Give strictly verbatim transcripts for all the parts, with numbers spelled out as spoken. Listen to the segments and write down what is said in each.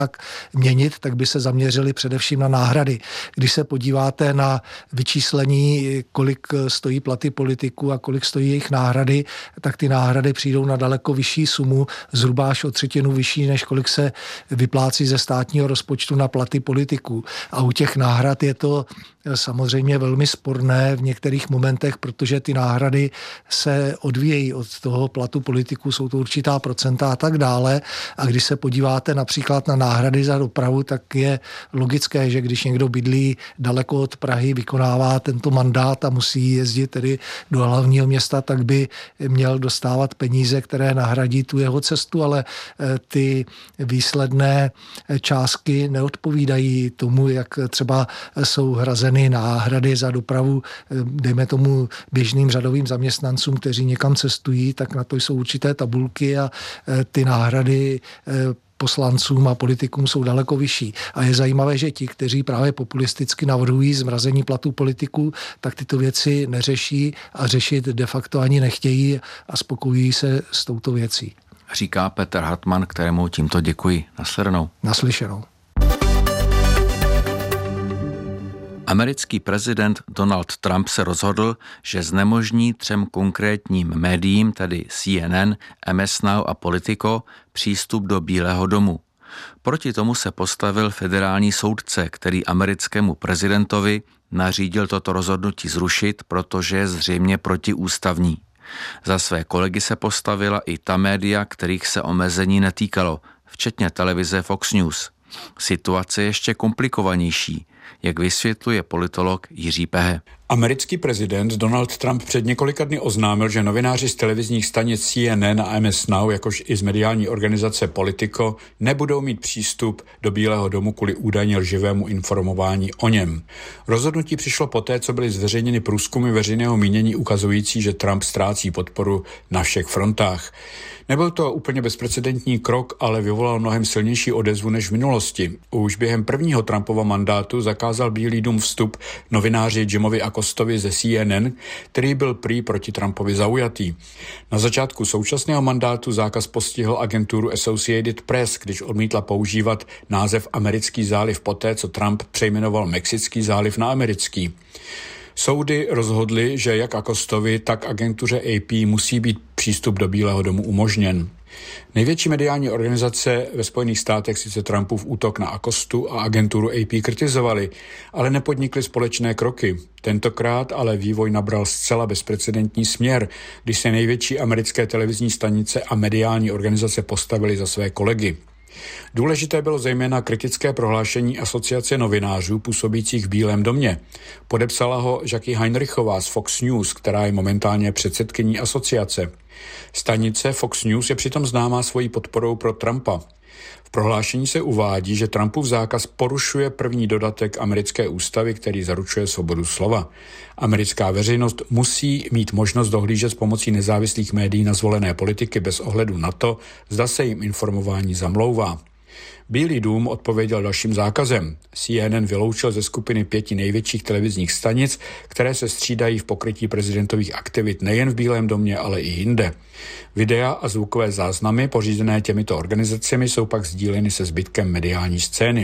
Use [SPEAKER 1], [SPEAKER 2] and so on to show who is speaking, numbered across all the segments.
[SPEAKER 1] měnit, tak by se zaměřili především na náhrady. Když se podíváte na vyčíslení, kolik stojí platy politiků a kolik stojí jejich náhrady, tak ty náhrady přijdou na daleko vyšší sumu, zhruba až o třetinu vyšší, než kolik se vyplácí ze státního rozpočtu na platy politiků. A u těch náhrad je to samozřejmě velmi sporné v některých momentech, protože ty náhrady se odvíjejí od toho platu politiků, jsou to určitá procenta a tak dále. A když se podíváte například na náhrady za dopravu, tak je logické, že když někdo bydlí daleko od Prahy, vykonává tento mandát a musí jezdit tedy do hlavního města, tak by měl dostávat peníze, které nahradí tu jeho cestu, ale ty výsledné částky neodpovídají tomu, jak třeba jsou hrazeny náhrady za dopravu, dejme tomu běžným řadovým zaměstnancům, kteří někam cestují, tak na to jsou určité tabulky a ty náhrady poslancům a politikům jsou daleko vyšší. A je zajímavé, že ti, kteří právě populisticky navrhují zmrazení platů politiků, tak tyto věci neřeší a řešit de facto ani nechtějí a spokojují se s touto věcí.
[SPEAKER 2] Říká Petr Hartmann, kterému tímto děkuji. Naslyšenou.
[SPEAKER 1] Naslyšenou.
[SPEAKER 2] Americký prezident Donald Trump se rozhodl, že znemožní třem konkrétním médiím, tedy C N N, M S Now a Politico, přístup do Bílého domu. Proti tomu se postavil federální soudce, který americkému prezidentovi nařídil toto rozhodnutí zrušit, protože je zřejmě protiústavní. Za své kolegy se postavila i ta média, kterých se omezení netýkalo, včetně televize Fox News. Situace je ještě komplikovanější, jak vysvětluje politolog Jiří Pehe.
[SPEAKER 3] Americký prezident Donald Trump před několika dny oznámil, že novináři z televizních stanic C N N a M S Now, jakož i z mediální organizace Politico, nebudou mít přístup do Bílého domu kvůli údajně lživému informování o něm. Rozhodnutí přišlo poté, co byly zveřejněny průzkumy veřejného mínění ukazující, že Trump ztrácí podporu na všech frontách. Nebyl to úplně bezprecedentní krok, ale vyvolal mnohem silnější odezvu než v minulosti. Už během prvního Trumpova mandátu zakázal Bílý dům vstup novináři Jimovi Acostovi ze C N N, který byl prý proti Trumpovi zaujatý. Na začátku současného mandátu zákaz postihl agenturu Associated Press, když odmítla používat název Americký záliv poté, co Trump přejmenoval Mexický záliv na americký. Soudy rozhodly, že jak Acostovi, tak agentuře A P musí být přístup do Bílého domu umožněn. Největší mediální organizace ve Spojených státech sice Trumpův útok na Acostu a agenturu A P kritizovali, ale nepodnikli společné kroky. Tentokrát ale vývoj nabral zcela bezprecedentní směr, když se největší americké televizní stanice a mediální organizace postavily za své kolegy. Důležité bylo zejména kritické prohlášení Asociace novinářů působících v Bílém domě. Podepsala ho Jackie Heinrichová z Fox News, která je momentálně předsedkyní asociace. Stanice Fox News je přitom známá svojí podporou pro Trumpa. V prohlášení se uvádí, že Trumpův zákaz porušuje první dodatek americké ústavy, který zaručuje svobodu slova. Americká veřejnost musí mít možnost dohlížet s pomocí nezávislých médií na zvolené politiky bez ohledu na to, zda se jim informování zamlouvá. Bílý dům odpověděl dalším zákazem. C N N vyloučil ze skupiny pěti největších televizních stanic, které se střídají v pokrytí prezidentových aktivit nejen v Bílém domě, ale i jinde. Videa a zvukové záznamy pořízené těmito organizacemi jsou pak sdíleny se zbytkem mediální scény.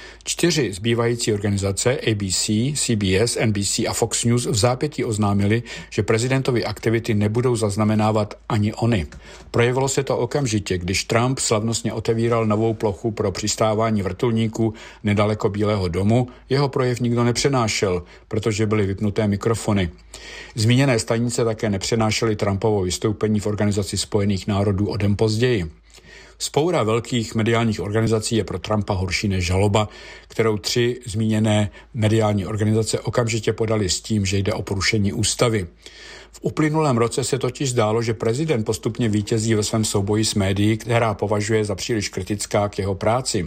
[SPEAKER 3] Čtyři zbývající organizace A B C, C B S, N B C a Fox News v zápětí oznámili, že prezidentovy aktivity nebudou zaznamenávat ani oni. Projevilo se to okamžitě, když Trump slavnostně otevíral novou plochu pro přistávání vrtulníků nedaleko Bílého domu. Jeho projev nikdo nepřenášel, protože byly vypnuté mikrofony. Zmíněné stanice také nepřenášely Trumpovo vystoupení v Organizaci spojených národů o den později. Vzpoura velkých mediálních organizací je pro Trumpa horší než žaloba, kterou tři zmíněné mediální organizace okamžitě podali s tím, že jde o porušení ústavy. V uplynulém roce se totiž zdálo, že prezident postupně vítězí ve svém souboji s médií, která považuje za příliš kritická k jeho práci.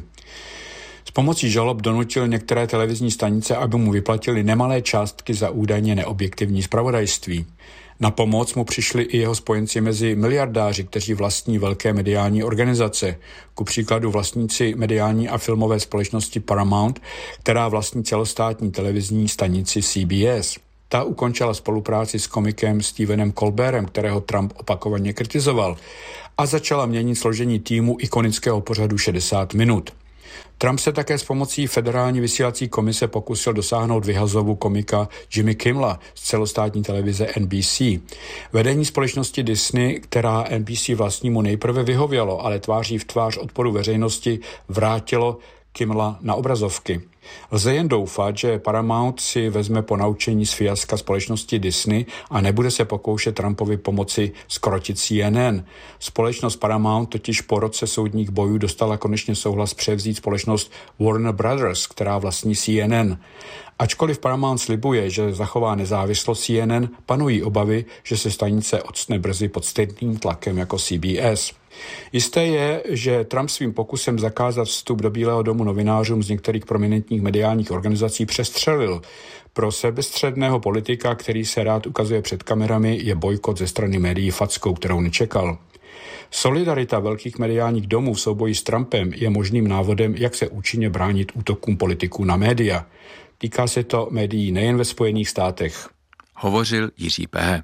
[SPEAKER 3] S pomocí žalob donutil některé televizní stanice, aby mu vyplatili nemalé částky za údajně neobjektivní zpravodajství. Na pomoc mu přišli i jeho spojenci mezi miliardáři, kteří vlastní velké mediální organizace. Ku příkladu vlastníci mediální a filmové společnosti Paramount, která vlastní celostátní televizní stanici C B S. Ta ukončila spolupráci s komikem Stephenem Colbertem, kterého Trump opakovaně kritizoval, a začala měnit složení týmu ikonického pořadu šedesát minut. Trump se také s pomocí federální vysílací komise pokusil dosáhnout vyhazovu komika Jimmy Kimmela z celostátní televize N B C. Vedení společnosti Disney, která N B C vlastnímu nejprve vyhovělo, ale tváří v tvář odporu veřejnosti vrátilo Kimmela na obrazovky. Lze jen doufat, že Paramount si vezme ponaučení z fiaska společnosti Disney a nebude se pokoušet Trumpovi pomoci zkrotit C N N. Společnost Paramount totiž po roce soudních bojů dostala konečně souhlas převzít společnost Warner Brothers, která vlastní C N N. Ačkoliv Paramount slibuje, že zachová nezávislost C N N, panují obavy, že se stanice octne brzy pod stejným tlakem jako C B S. Jisté je, že Trump svým pokusem zakázat vstup do Bílého domu novinářům z některých prominentních mediálních organizací přestřelil. Pro sebestředného politika, který se rád ukazuje před kamerami, je bojkot ze strany médií fackou, kterou nečekal. Solidarita velkých mediálních domů v souboji s Trumpem je možným návodem, jak se účinně bránit útokům politiků na média. Týká se to médií nejen ve Spojených státech.
[SPEAKER 2] Hovořil Jiří Pehe.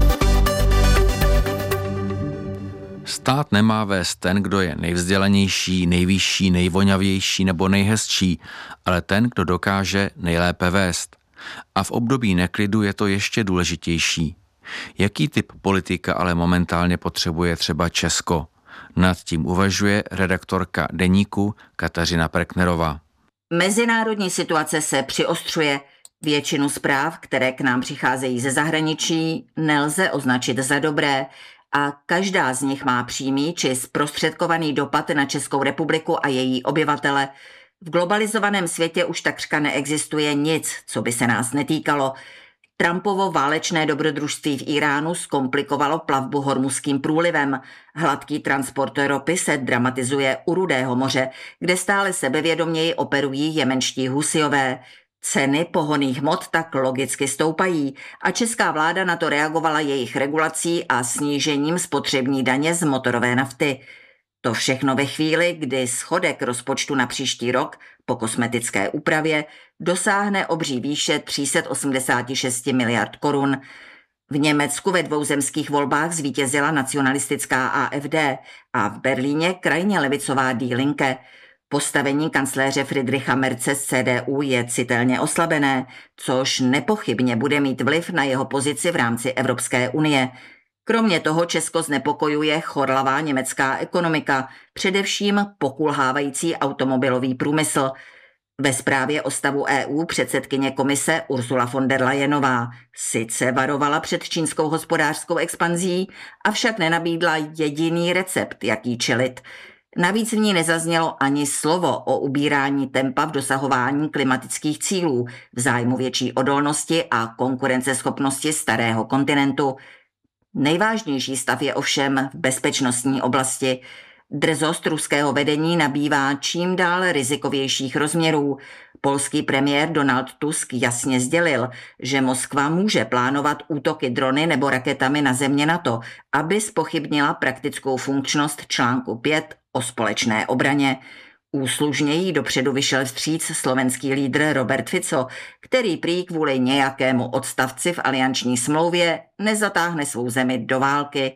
[SPEAKER 2] Stát nemá vést ten, kdo je nejvzdělanější, nejvyšší, nejvoňavější nebo nejhezčí, ale ten, kdo dokáže nejlépe vést. A v období neklidu je to ještě důležitější. Jaký typ politika ale momentálně potřebuje třeba Česko? Nad tím uvažuje redaktorka Deníku Kateřina Perknerová.
[SPEAKER 4] Mezinárodní situace se přiostřuje. Většinu zpráv, které k nám přicházejí ze zahraničí, nelze označit za dobré a každá z nich má přímý či zprostředkovaný dopad na Českou republiku a její obyvatele. V globalizovaném světě už takřka neexistuje nic, co by se nás netýkalo. Trumpovo válečné dobrodružství v Iránu zkomplikovalo plavbu Hormuzským průlivem. Hladký transport ropy se dramatizuje u Rudého moře, kde stále sebevědoměji operují jemenští Husijové. Ceny pohonných hmot tak logicky stoupají a česká vláda na to reagovala jejich regulací a snížením spotřební daně z motorové nafty. To všechno ve chvíli, kdy schodek rozpočtu na příští rok po kosmetické úpravě dosáhne obří výše tři sta osmdesát šest miliard korun. V Německu ve dvouzemských volbách zvítězila nacionalistická A F D a v Berlíně krajně levicová Die Linke. Postavení kancléře Friedricha Merze z C D U je citelně oslabené, což nepochybně bude mít vliv na jeho pozici v rámci Evropské unie. Kromě toho Česko znepokojuje chorlavá německá ekonomika, především pokulhávající automobilový průmysl. Ve zprávě o stavu E U předsedkyně komise Ursula von der Leyenová sice varovala před čínskou hospodářskou expanzí, avšak nenabídla jediný recept, jak jí čelit. Navíc v ní nezaznělo ani slovo o ubírání tempa v dosahování klimatických cílů v zájmu větší odolnosti a konkurenceschopnosti starého kontinentu. Nejvážnější stav je ovšem v bezpečnostní oblasti. Drzost ruského vedení nabývá čím dál rizikovějších rozměrů. Polský premiér Donald Tusk jasně sdělil, že Moskva může plánovat útoky drony nebo raketami na země NATO, aby zpochybnila praktickou funkčnost článku pět o společné obraně. Úslužněji dopředu vyšel vstříc slovenský lídr Robert Fico, který prý kvůli nějakému odstavci v alianční smlouvě nezatáhne svou zemi do války.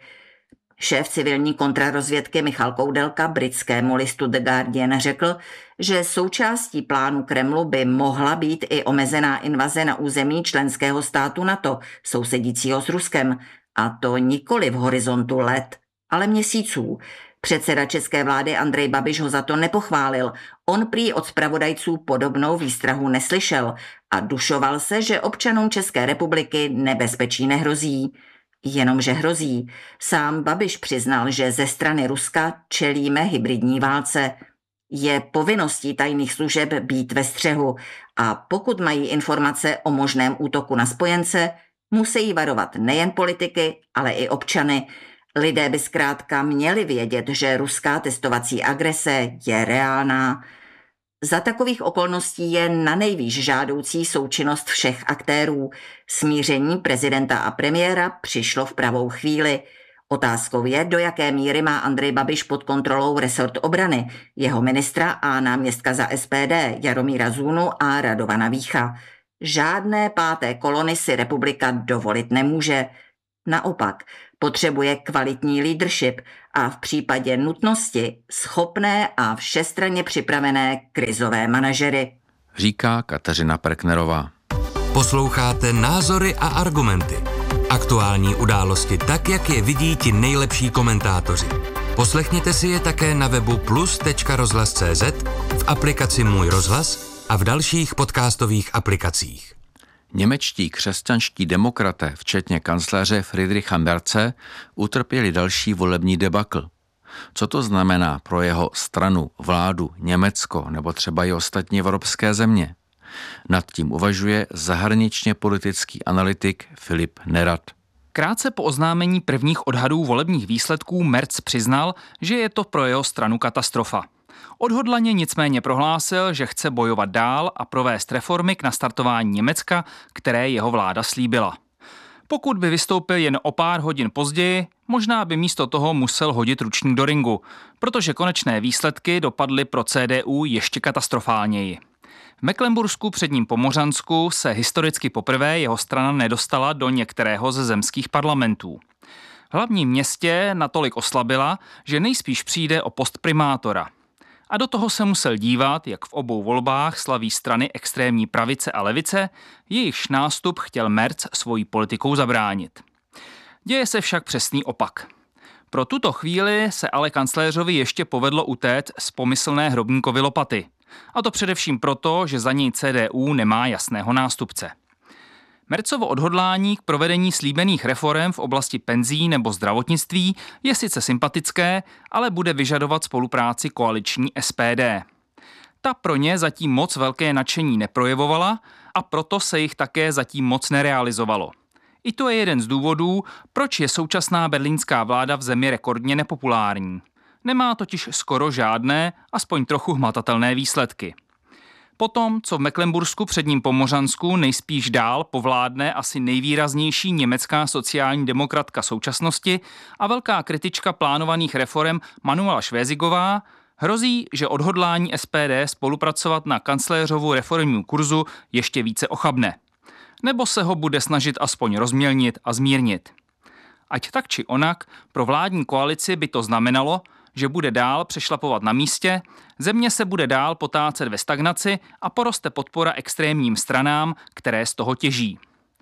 [SPEAKER 4] Šéf civilní kontrarozvědky Michal Koudelka britskému listu The Guardian řekl, že součástí plánu Kremlu by mohla být i omezená invaze na území členského státu NATO, sousedícího s Ruskem, a to nikoli v horizontu let, ale měsíců. Předseda české vlády Andrej Babiš ho za to nepochválil. On prý od zpravodajců podobnou výstrahu neslyšel a dušoval se, že občanům České republiky nebezpečí nehrozí. Jenomže hrozí. Sám Babiš přiznal, že ze strany Ruska čelíme hybridní válce. Je povinností tajných služeb být ve střehu a pokud mají informace o možném útoku na spojence, musí varovat nejen politiky, ale i občany. Lidé by zkrátka měli vědět, že ruská testovací agrese je reálná. Za takových okolností je nanejvýš žádoucí součinnost všech aktérů. Smíření prezidenta a premiéra přišlo v pravou chvíli. Otázkou je, do jaké míry má Andrej Babiš pod kontrolou resort obrany, jeho ministra a náměstka za S P D Jaromíra Zůnu a Radovana Vícha. Žádné páté kolony si republika dovolit nemůže. Naopak, potřebuje kvalitní leadership a v případě nutnosti schopné a všestranně připravené krizové manažery.
[SPEAKER 2] Říká Kateřina Perknerová.
[SPEAKER 5] Posloucháte Názory a argumenty. Aktuální události tak, jak je vidí ti nejlepší komentátoři. Poslechněte si je také na webu plus tečka rozhlas tečka cé zet, v aplikaci Můj rozhlas a v dalších podcastových aplikacích.
[SPEAKER 2] Němečtí křesťanští demokraté, včetně kancléře Friedricha Merze, utrpěli další volební debakl. Co to znamená pro jeho stranu, vládu, Německo nebo třeba i ostatní evropské země? Nad tím uvažuje zahraničně politický analytik Filip Nerad.
[SPEAKER 6] Krátce po oznámení prvních odhadů volebních výsledků Merz přiznal, že je to pro jeho stranu katastrofa. Odhodlaně nicméně prohlásil, že chce bojovat dál a provést reformy k nastartování Německa, které jeho vláda slíbila. Pokud by vystoupil jen o pár hodin později, možná by místo toho musel hodit ručník do ringu, protože konečné výsledky dopadly pro C D U ještě katastrofálněji. V Mecklenbursku předním Pomořansku se historicky poprvé jeho strana nedostala do některého ze zemských parlamentů. V hlavním městě natolik oslabila, že nejspíš přijde o post primátora. A do toho se musel dívat, jak v obou volbách slaví strany extrémní pravice a levice, jejichž nástup chtěl Merz svojí politikou zabránit. Děje se však přesný opak. Pro tuto chvíli se ale kancléřovi ještě povedlo utéct z pomyslné hrobníkovy lopaty. A to především proto, že za něj C D U nemá jasného nástupce. Merzovo odhodlání k provedení slíbených reforem v oblasti penzí nebo zdravotnictví je sice sympatické, ale bude vyžadovat spolupráci koaliční S P D. Ta pro ně zatím moc velké nadšení neprojevovala a proto se jich také zatím moc nerealizovalo. I to je jeden z důvodů, proč je současná berlínská vláda v zemi rekordně nepopulární. Nemá totiž skoro žádné, aspoň trochu hmatatelné výsledky. Potom, co v Mecklenbursku předním Pomořansku nejspíš dál povládne asi nejvýraznější německá sociální demokratka současnosti a velká kritička plánovaných reforem Manuela Švézigová, hrozí, že odhodlání S P D spolupracovat na kancléřovu reformním kurzu ještě více ochabne. Nebo se ho bude snažit aspoň rozmělnit a zmírnit. Ať tak či onak, pro vládní koalici by to znamenalo, že bude dál přešlapovat na místě, země se bude dál potácet ve stagnaci a poroste podpora extrémním stranám, které z toho těží.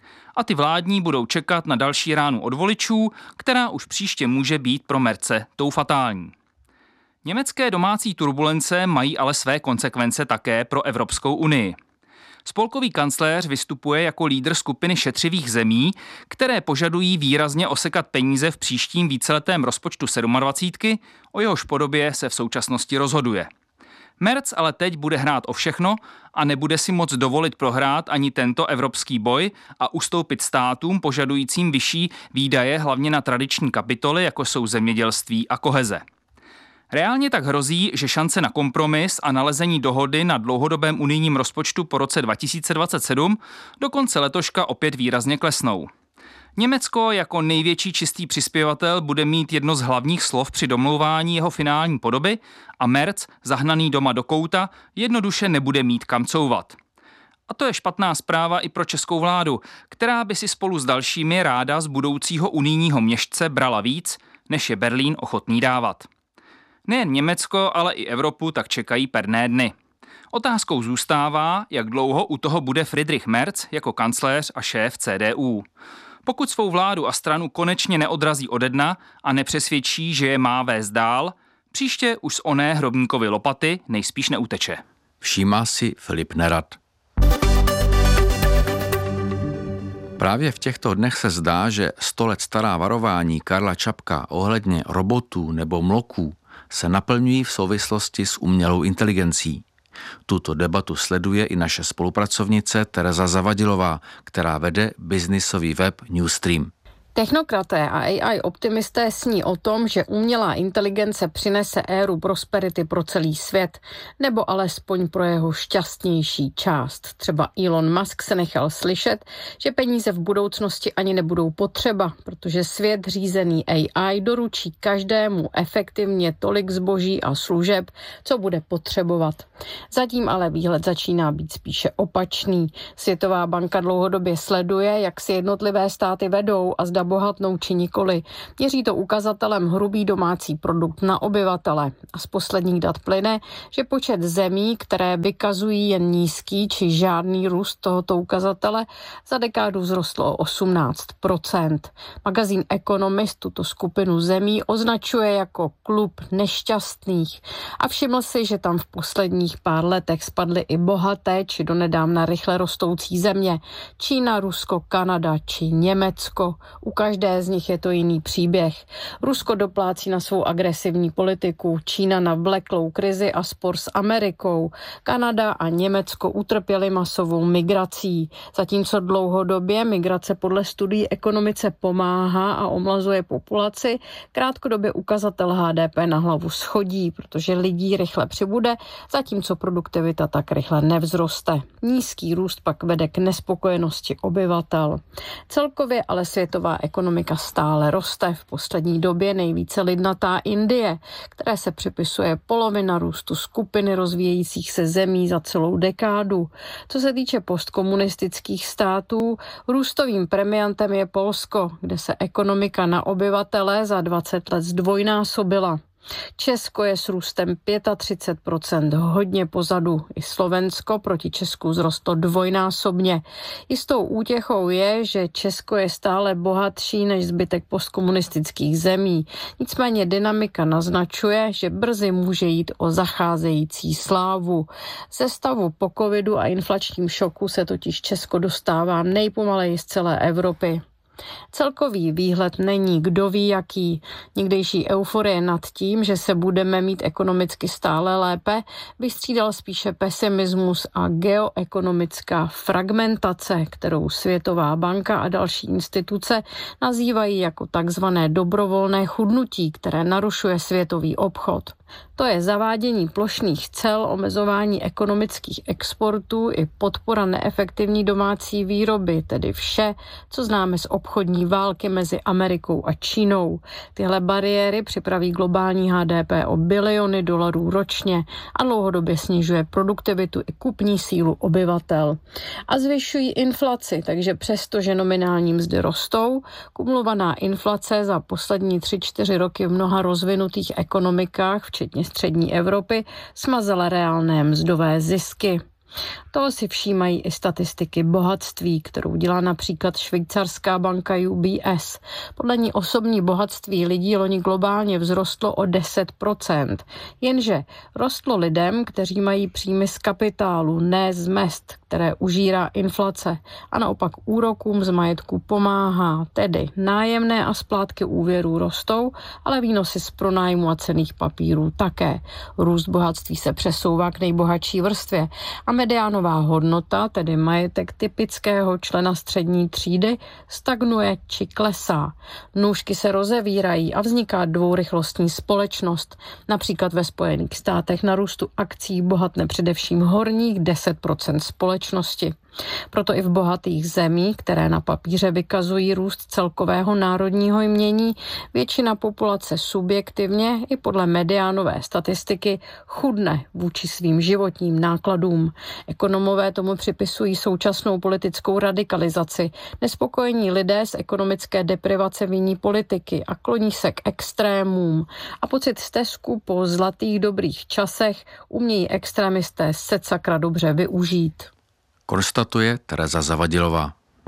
[SPEAKER 6] A ty vládní budou čekat na další ránu od voličů, která už příště může být pro Merze tou fatální. Německé domácí turbulence mají ale své konsekvence také pro Evropskou unii. Spolkový kancléř vystupuje jako lídr skupiny šetřivých zemí, které požadují výrazně osekat peníze v příštím víceletém rozpočtu sedmadvacítky, o jehož podobě se v současnosti rozhoduje. Merz ale teď bude hrát o všechno a nebude si moc dovolit prohrát ani tento evropský boj a ustoupit státům požadujícím vyšší výdaje hlavně na tradiční kapitoly, jako jsou zemědělství a koheze. Reálně tak hrozí, že šance na kompromis a nalezení dohody na dlouhodobém unijním rozpočtu po roce dva tisíce dvacet sedm do konce letoška opět výrazně klesnou. Německo jako největší čistý přispěvatel bude mít jedno z hlavních slov při domlouvání jeho finální podoby a Merz, zahnaný doma do kouta, jednoduše nebude mít kam couvat. A to je špatná zpráva i pro českou vládu, která by si spolu s dalšími ráda z budoucího unijního měšce brala víc, než je Berlín ochotný dávat. Nejen Německo, ale i Evropu tak čekají perné dny. Otázkou zůstává, jak dlouho u toho bude Friedrich Merz jako kancléř a šéf C D U. Pokud svou vládu a stranu konečně neodrazí ode dna a nepřesvědčí, že je má vést dál, příště už z oné hrobníkovy lopaty nejspíš neuteče.
[SPEAKER 2] Všímá si Filip Nerad. Právě v těchto dnech se zdá, že sto let stará varování Karla Čapka ohledně robotů nebo mloků se naplňují v souvislosti s umělou inteligencí. Tuto debatu sleduje i naše spolupracovnice Tereza Zavadilová, která vede biznisový web Newstream.
[SPEAKER 7] Technokraté a A I optimisté sní o tom, že umělá inteligence přinese éru prosperity pro celý svět, nebo alespoň pro jeho šťastnější část. Třeba Elon Musk se nechal slyšet, že peníze v budoucnosti ani nebudou potřeba, protože svět řízený A I doručí každému efektivně tolik zboží a služeb, co bude potřebovat. Zatím ale výhled začíná být spíše opačný. Světová banka dlouhodobě sleduje, jak si jednotlivé státy vedou a zda zda bohatnou či nikoli. Měří to ukazatelem hrubý domácí produkt na obyvatele. A z posledních dat plyne, že počet zemí, které vykazují jen nízký či žádný růst tohoto ukazatele, za dekádu vzrostlo o osmnáct procent. Magazín Economist tuto skupinu zemí označuje jako klub nešťastných a všiml si, že tam v posledních pár letech spadly i bohaté či donedávna rychle rostoucí země. Čína, Rusko, Kanada či Německo. U každé z nich je to jiný příběh. Rusko doplácí na svou agresivní politiku, Čína na vleklou krizi a spor s Amerikou. Kanada a Německo utrpěly masovou migrací. Zatímco dlouhodobě migrace podle studií ekonomice pomáhá a omlazuje populaci, krátkodobě ukazatel H D P na hlavu schodí, protože lidí rychle přibude, zatímco produktivita tak rychle nevzroste. Nízký růst pak vede k nespokojenosti obyvatel. Celkově ale světová ekonomika stále roste. V poslední době nejvíce lidnatá Indie, které se připisuje polovina růstu skupiny rozvíjejících se zemí za celou dekádu. Co se týče postkomunistických států, růstovým premiantem je Polsko, kde se ekonomika na obyvatele za dvacet let zdvojnásobila. Česko je s růstem třicet pět procent hodně pozadu. I Slovensko proti Česku vzrostlo dvojnásobně. Jistou útěchou je, že Česko je stále bohatší než zbytek postkomunistických zemí. Nicméně dynamika naznačuje, že brzy může jít o zacházející slávu. Ze stavu po covidu a inflačním šoku se totiž Česko dostává nejpomaleji z celé Evropy. Celkový výhled není kdo ví jaký. Někdejší euforie nad tím, že se budeme mít ekonomicky stále lépe, vystřídal spíše pesimismus a geoekonomická fragmentace, kterou Světová banka a další instituce nazývají jako takzvané dobrovolné chudnutí, které narušuje světový obchod. To je zavádění plošných cel, omezování ekonomických exportů i podpora neefektivní domácí výroby, tedy vše, co známe z obchodní války mezi Amerikou a Čínou. Tyhle bariéry připraví globální H D P o biliony dolarů ročně a dlouhodobě snižuje produktivitu i kupní sílu obyvatel. A zvyšují inflaci, takže přestože nominální mzdy rostou, kumulovaná inflace za poslední tři čtyři roky v mnoha rozvinutých ekonomikách, včetně střední Evropy, smazala reálné mzdové zisky. Toho si všímají i statistiky bohatství, kterou dělá například švýcarská banka U B S. Podle ní osobní bohatství lidí loni globálně vzrostlo o deset procent. Jenže rostlo lidem, kteří mají příjmy z kapitálu, ne z mezd, které užírá inflace. A naopak úrokům z majetku pomáhá. Tedy nájemné a splátky úvěrů rostou, ale výnosy z pronájmu a cenných papírů také. Růst bohatství se přesouvá k nejbohatší vrstvě a mediánová hodnota, tedy majetek typického člena střední třídy, stagnuje či klesá. Nůžky se rozevírají a vzniká dvourychlostní společnost. Například ve Spojených státech na růstu akcí bohatne především horních deset procent společnosti. Proto i v bohatých zemích, které na papíře vykazují růst celkového národního jmění, většina populace subjektivně i podle mediánové statistiky chudne vůči svým životním nákladům. Ekonomové tomu připisují současnou politickou radikalizaci. Nespokojení lidé z ekonomické deprivace viní politiky a kloní se k extrémům. A pocit stesku po zlatých dobrých časech umějí extrémisté secakra dobře využít.
[SPEAKER 2] Konstatuje Tereza Zavadilová.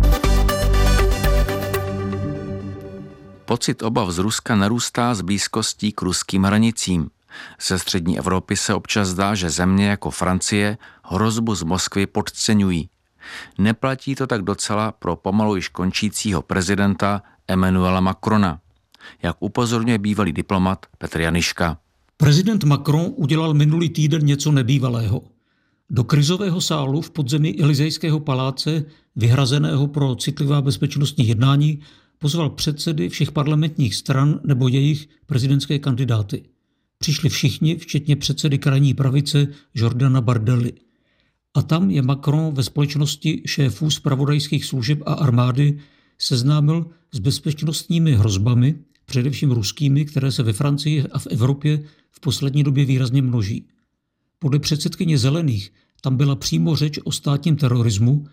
[SPEAKER 2] Pocit obav z Ruska narůstá s blízkostí k ruským hranicím. Ze střední Evropy se občas zdá, že země jako Francie hrozbu z Moskvy podceňují. Neplatí to tak docela pro pomalu již končícího prezidenta Emmanuela Macrona, jak upozorňuje bývalý diplomat Petr Janiška.
[SPEAKER 8] Prezident Macron udělal minulý týden něco nebývalého. Do krizového sálu v podzemí Elysejského paláce, vyhrazeného pro citlivá bezpečnostní jednání, pozval předsedy všech parlamentních stran nebo jejich prezidentské kandidáty. Přišli všichni, včetně předsedy krajní pravice Jordana Bardelli. A tam je Macron ve společnosti šéfů zpravodajských služeb a armády seznámil s bezpečnostními hrozbami, především ruskými, které se ve Francii a v Evropě v poslední době výrazně množí. Podle předsedkyně Zelených tam byla přímo řeč o státním terorismu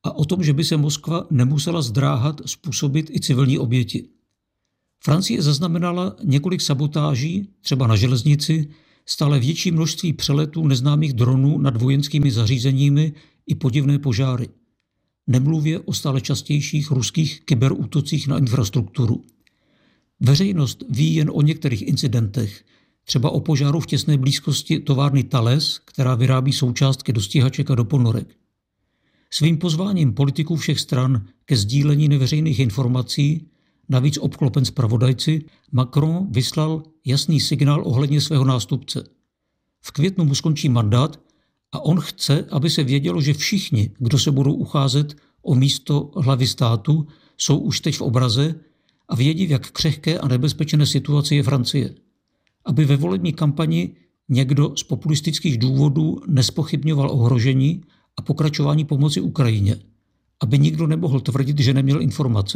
[SPEAKER 8] a o tom, že by se Moskva nemusela zdráhat způsobit i civilní oběti. Francie zaznamenala několik sabotáží, třeba na železnici, stále větší množství přeletů neznámých dronů nad vojenskými zařízeními i podivné požáry. Nemluvě o stále častějších ruských kyberútocích na infrastrukturu. Veřejnost ví jen o některých incidentech, třeba o požáru v těsné blízkosti továrny Thales, která vyrábí součástky do stíhaček a do ponorek. Svým pozváním politiků všech stran ke sdílení neveřejných informací, navíc obklopen zpravodajci, Macron vyslal jasný signál ohledně svého nástupce. V květnu mu skončí mandát a on chce, aby se vědělo, že všichni, kdo se budou ucházet o místo hlavy státu, jsou už teď v obraze a vědí, v jak křehké a nebezpečné situaci je Francie. Aby ve volební kampani někdo z populistických důvodů nespochybňoval ohrožení a pokračování pomoci Ukrajině. Aby nikdo nemohl tvrdit, že neměl informace.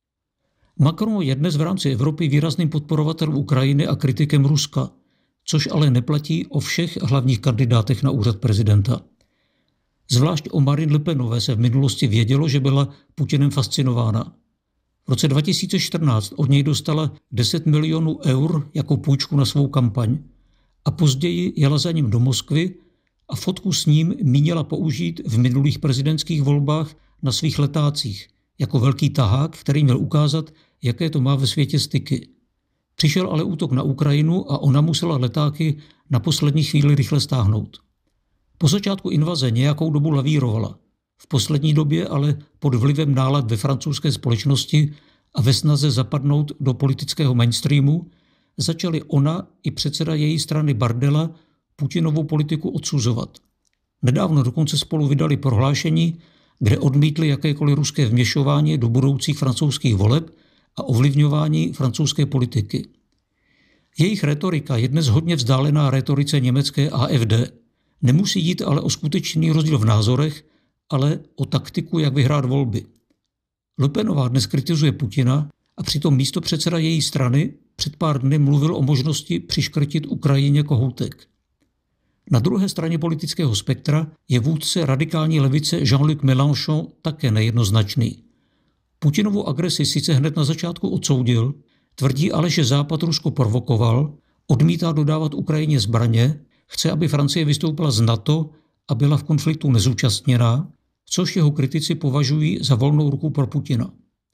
[SPEAKER 8] Macron je dnes v rámci Evropy výrazným podporovatelem Ukrajiny a kritikem Ruska, což ale neplatí o všech hlavních kandidátech na úřad prezidenta. Zvlášť o Marine Le Penové se v minulosti vědělo, že byla Putinem fascinována. V roce dva tisíce čtrnáct od něj dostala deset milionů eur jako půjčku na svou kampaň a později jela za ním do Moskvy a fotku s ním mínila použít v minulých prezidentských volbách na svých letácích jako velký tahák, který měl ukázat, jaké to má ve světě styky. Přišel ale útok na Ukrajinu a ona musela letáky na poslední chvíli rychle stáhnout. Po začátku invaze nějakou dobu lavírovala. V poslední době ale pod vlivem nálad ve francouzské společnosti a ve snaze zapadnout do politického mainstreamu začali ona i předseda její strany Bardella Putinovou politiku odsuzovat. Nedávno dokonce spolu vydali prohlášení, kde odmítli jakékoliv ruské vměšování do budoucích francouzských voleb a ovlivňování francouzské politiky. Jejich retorika je dnes hodně vzdálená retorice německé A F D. Nemusí jít ale o skutečný rozdíl v názorech, ale o taktiku, jak vyhrát volby. Le Penová dnes kritizuje Putina a přitom místopředseda její strany před pár dny mluvil o možnosti přiškrtit Ukrajině kohoutek. Na druhé straně politického spektra je vůdce radikální levice Jean-Luc Mélenchon také nejednoznačný. Putinovu agresi sice hned na začátku odsoudil, tvrdí ale, že Západ Rusko provokoval, odmítá dodávat Ukrajině zbraně, chce, aby Francie vystoupila z NATO a byla v konfliktu nezúčastněná, což jeho kritici považují za volnou ruku pro Putina.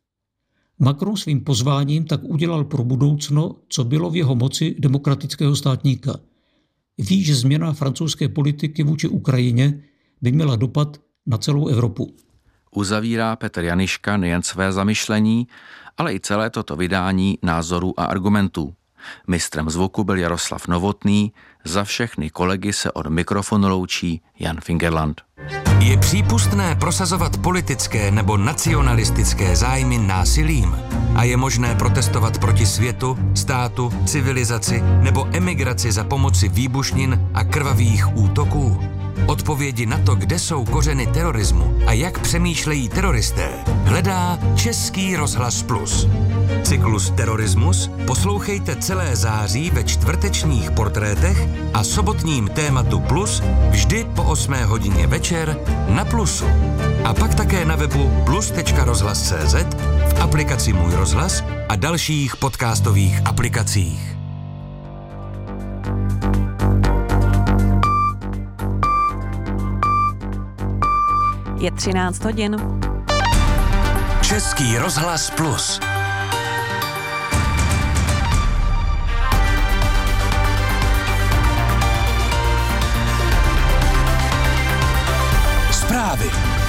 [SPEAKER 8] Macron svým pozváním tak udělal pro budoucno, co bylo v jeho moci demokratického státníka. Ví, že změna francouzské politiky vůči Ukrajině by měla dopad na celou Evropu.
[SPEAKER 2] Uzavírá Petr Janiška nejen své zamyšlení, ale i celé toto vydání názorů a argumentů. Mistrem zvuku byl Jaroslav Novotný, za všechny kolegy se od mikrofonu loučí Jan Fingerland.
[SPEAKER 5] Je přípustné prosazovat politické nebo nacionalistické zájmy násilím a je možné protestovat proti světu, státu, civilizaci nebo emigraci za pomoci výbušnin a krvavých útoků. Odpovědi na to, kde jsou kořeny terorismu a jak přemýšlejí teroristé, hledá Český rozhlas Plus. Cyklus Terorismus poslouchejte celé září ve čtvrtečních portrétech a sobotním tématu Plus vždy po osmé hodině večer na Plusu. A pak také na webu plus tečka rozhlas tečka cé zet, v aplikaci Můj rozhlas a dalších podcastových aplikacích.
[SPEAKER 9] Je třináct hodin.
[SPEAKER 5] Český rozhlas Plus. Zprávy.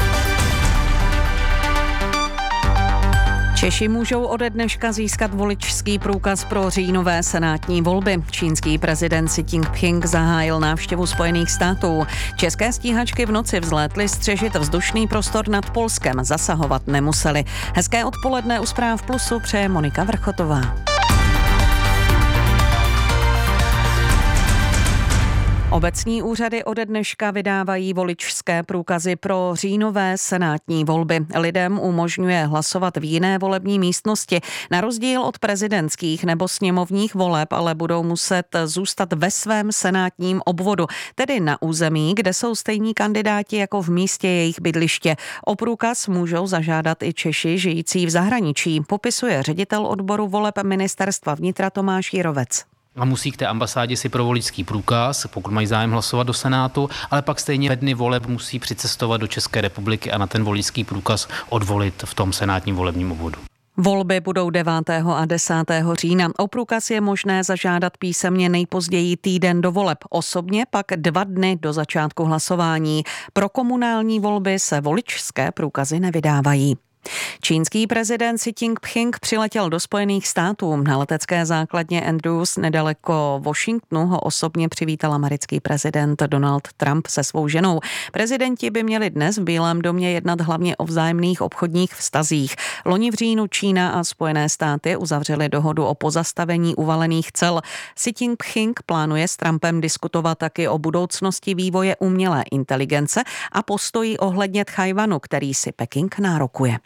[SPEAKER 9] Češi můžou ode dneška získat voličský průkaz pro říjnové senátní volby. Čínský prezident Xi Jinping zahájil návštěvu Spojených států. České stíhačky v noci vzlétly střežit vzdušný prostor nad Polskem. Zasahovat nemuseli. Hezké odpoledne u Zpráv Plusu přeje Monika Vrchotová. Obecní úřady ode dneška vydávají voličské průkazy pro říjnové senátní volby. Lidem umožňuje hlasovat v jiné volební místnosti. Na rozdíl od prezidentských nebo sněmovních voleb, ale budou muset zůstat ve svém senátním obvodu, tedy na území, kde jsou stejní kandidáti jako v místě jejich bydliště. O průkaz můžou zažádat i Češi žijící v zahraničí, popisuje ředitel odboru voleb Ministerstva vnitra Tomáš Jirovec.
[SPEAKER 10] A musí k té ambasádě si pro voličský průkaz, pokud mají zájem hlasovat do Senátu, ale pak stejně ve dny voleb musí přicestovat do České republiky a na ten voličský průkaz odvolit v tom senátním volebním obvodu.
[SPEAKER 9] Volby budou devátého a desátého října. O průkaz je možné zažádat písemně nejpozději týden do voleb. Osobně pak dva dny do začátku hlasování. Pro komunální volby se voličské průkazy nevydávají. Čínský prezident Xi Jinping přiletěl do Spojených států. Na letecké základně Andrews nedaleko Washingtonu ho osobně přivítal americký prezident Donald Trump se svou ženou. Prezidenti by měli dnes v Bílém domě jednat hlavně o vzájemných obchodních vztazích. Loni v říjnu Čína a Spojené státy uzavřely dohodu o pozastavení uvalených cel. Xi Jinping plánuje s Trumpem diskutovat taky o budoucnosti vývoje umělé inteligence a postoji ohledně Tchajwanu, který si Peking nárokuje.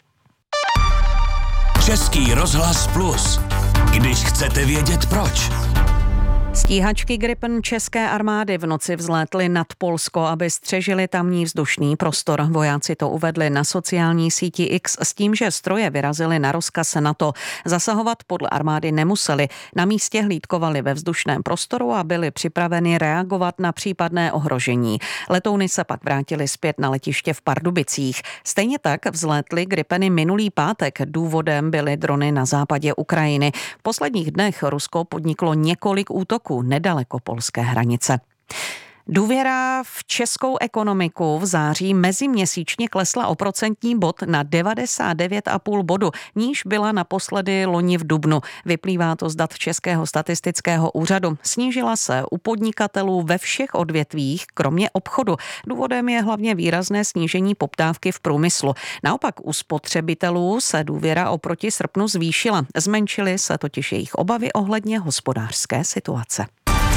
[SPEAKER 11] Český rozhlas Plus. Když chcete vědět proč.
[SPEAKER 9] Stíhačky Gripen české armády v noci vzlétly nad Polsko, aby střežili tamní vzdušný prostor. Vojáci to uvedli na sociální síti X s tím, že stroje vyrazily na rozkaz NATO. Zasahovat podle armády nemuseli. Na místě hlídkovali ve vzdušném prostoru a byli připraveni reagovat na případné ohrožení. Letouny se pak vrátili zpět na letiště v Pardubicích. Stejně tak vzlétly Gripeny minulý pátek. Důvodem byly drony na západě Ukrajiny. V posledních dnech Rusko podniklo několik útoků nedaleko polské hranice. Důvěra v českou ekonomiku v září meziměsíčně klesla o procentní bod na devadesát devět celá pět bodu, níž byla naposledy loni v dubnu. Vyplývá to z dat Českého statistického úřadu. Snížila se u podnikatelů ve všech odvětvích, kromě obchodu. Důvodem je hlavně výrazné snížení poptávky v průmyslu. Naopak u spotřebitelů se důvěra oproti srpnu zvýšila. Zmenšily se totiž jejich obavy ohledně hospodářské situace.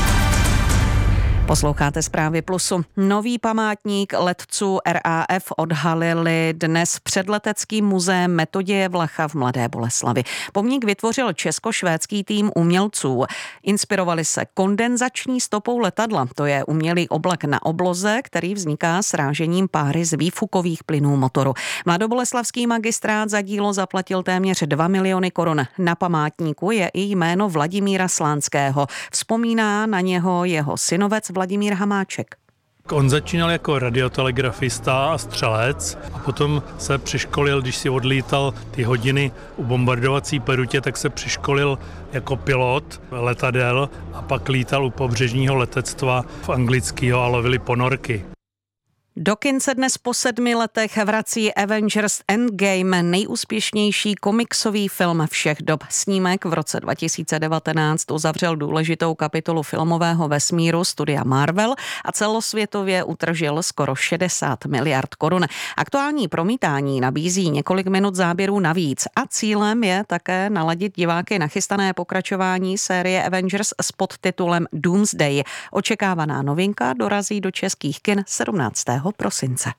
[SPEAKER 9] Posloucháte Zprávy Plusu. Nový památník letců R A F odhalili dnes před leteckým muzeem Metoděje Vlacha v Mladé Boleslavi. Pomník vytvořil česko-švédský tým umělců. Inspirovali se kondenzační stopou letadla. To je umělý oblak na obloze, který vzniká srážením páry z výfukových plynů motoru. Mladoboleslavský magistrát za dílo zaplatil téměř dva miliony korun. Na památníku je i jméno Vladimíra Slánského. Vzpomíná na něho jeho synovec Vladimír Hamáček.
[SPEAKER 12] On začínal jako radiotelegrafista a střelec a potom se přiškolil, když si odlítal ty hodiny u bombardovací perutě, tak se přiškolil jako pilot letadel a pak lítal u pobřežního letectva v anglického a lovili ponorky.
[SPEAKER 9] Do kin se dnes po sedmi letech vrací Avengers Endgame, nejúspěšnější komiksový film všech dob. Snímek v roce dva tisíce devatenáct uzavřel důležitou kapitolu filmového vesmíru studia Marvel a celosvětově utržil skoro šedesát miliard korun. Aktuální promítání nabízí několik minut záběrů navíc a cílem je také naladit diváky na chystané pokračování série Avengers s podtitulem Doomsday. Očekávaná novinka dorazí do českých kin sedmnáctého prosince.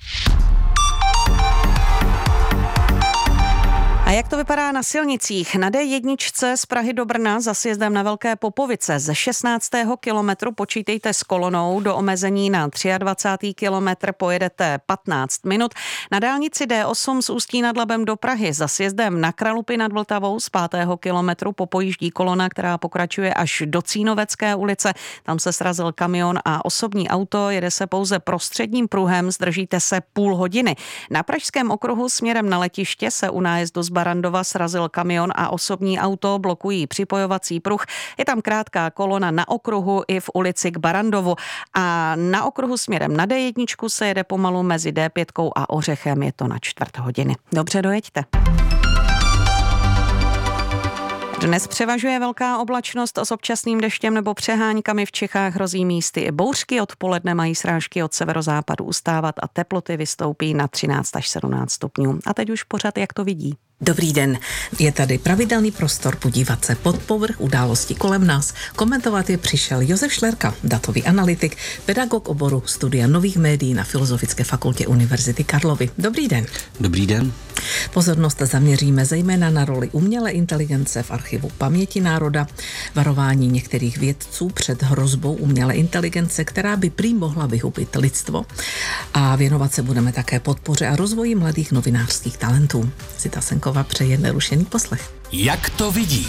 [SPEAKER 9] A jak to vypadá na silnicích? Na D jedna z Prahy do Brna za sjezdem na Velké Popovice ze šestnáctého kilometru počítejte s kolonou, do omezení na dvacátého třetího kilometr pojedete patnáct minut. Na dálnici D osm z Ústí nad Labem do Prahy za sjezdem na Kralupy nad Vltavou z pátého kilometru popojíždí kolona, která pokračuje až do Cínovecké ulice. Tam se srazil kamion a osobní auto, jede se pouze prostředním pruhem, zdržíte se půl hodiny. Na Pražském okruhu směrem na letiště se u nájezdu z Barandova srazil kamion a osobní auto, blokují připojovací pruh. Je tam krátká kolona na okruhu i v ulici k Barandovu a na okruhu směrem na D jedna se jede pomalu mezi D pět a Ořechem, je to na čtvrt hodiny. Dobře, dojeďte. Dnes převažuje velká oblačnost s občasným deštěm nebo přeháňkami. V Čechách hrozí místy i bouřky. Odpoledne mají srážky od severozápadu ustávat a teploty vystoupí na třináct až sedmnáct stupňů. A teď už pořád, jak to vidí.
[SPEAKER 13] Dobrý den, je tady pravidelný prostor podívat se pod povrch událostí kolem nás. Komentovat je přišel Josef Šlerka, datový analytik, pedagog oboru studia nových médií na Filozofické fakultě Univerzity Karlovy. Dobrý den.
[SPEAKER 14] Dobrý den.
[SPEAKER 13] Pozornost zaměříme zejména na roli umělé inteligence v archivu paměti národa, varování některých vědců před hrozbou umělé inteligence, která by prý mohla vyhubit lidstvo. A věnovat se budeme také podpoře a rozvoji mladých novinářských talentů. Zita Senková přeje nerušený poslech.
[SPEAKER 11] Jak to vidí?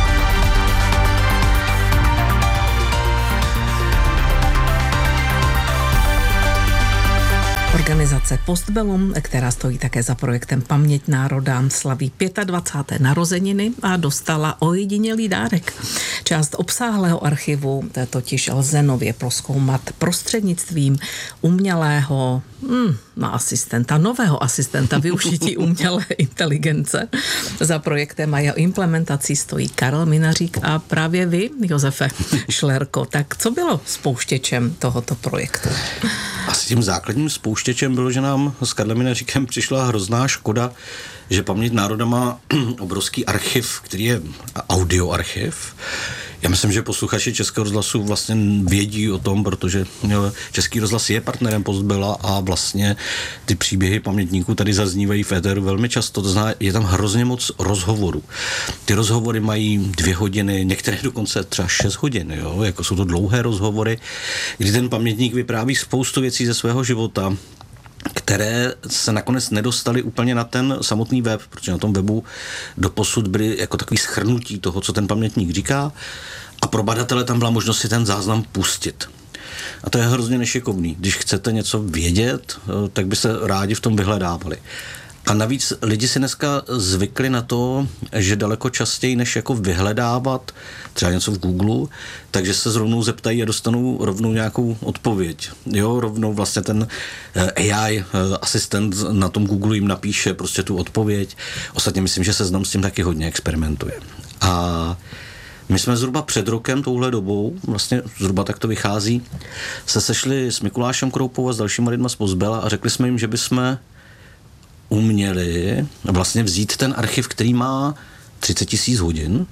[SPEAKER 13] Organizace Postbellum, která stojí také za projektem Paměť národa, slaví dvacáté páté narozeniny a dostala ojedinělý dárek. Část obsáhlého archivu totiž lze nově prozkoumat prostřednictvím umělého hmm, na asistenta, nového asistenta využití umělé inteligence. Za projektem a jeho implementací stojí Karel Minařík a právě vy, Josefe Šlerko. Tak co bylo spouštěčem tohoto projektu?
[SPEAKER 14] Asi tím základním spouštěčem bylo, že nám s Karlem Minaříkem přišla hrozná škoda, že Paměť národa má obrovský archiv, který je audioarchiv. Já myslím, že posluchači Českého rozhlasu vlastně vědí o tom, protože Český rozhlas je partnerem Postbella a vlastně ty příběhy pamětníků tady zaznívají v éteru velmi často. To znamená, je tam hrozně moc rozhovorů. Ty rozhovory mají dvě hodiny, některé dokonce třeba šest hodin, jo? Jako jsou to dlouhé rozhovory, kdy ten pamětník vypráví spoustu věcí ze svého života, které se nakonec nedostaly úplně na ten samotný web, protože na tom webu doposud byly jako takový shrnutí toho, co ten pamětník říká, a pro badatele tam byla možnost si ten záznam pustit. A to je hrozně nešikovný. Když chcete něco vědět, tak by se rádi v tom vyhledávali. A navíc lidi si dneska zvykli na to, že daleko častěji, než jako vyhledávat třeba něco v Google, takže se zrovnou zeptají a dostanou rovnou nějakou odpověď. Jo, rovnou vlastně ten A I asistent na tom Google jim napíše prostě tu odpověď. Ostatně myslím, že Seznam s tím taky hodně experimentuje. A my jsme zhruba před rokem touhle dobou, vlastně zhruba tak to vychází, se sešli s Mikulášem Kroupou a s dalšíma lidma z Postbella a řekli jsme jim, že bychom uměli vlastně vzít ten archiv, který má třicet tisíc hodin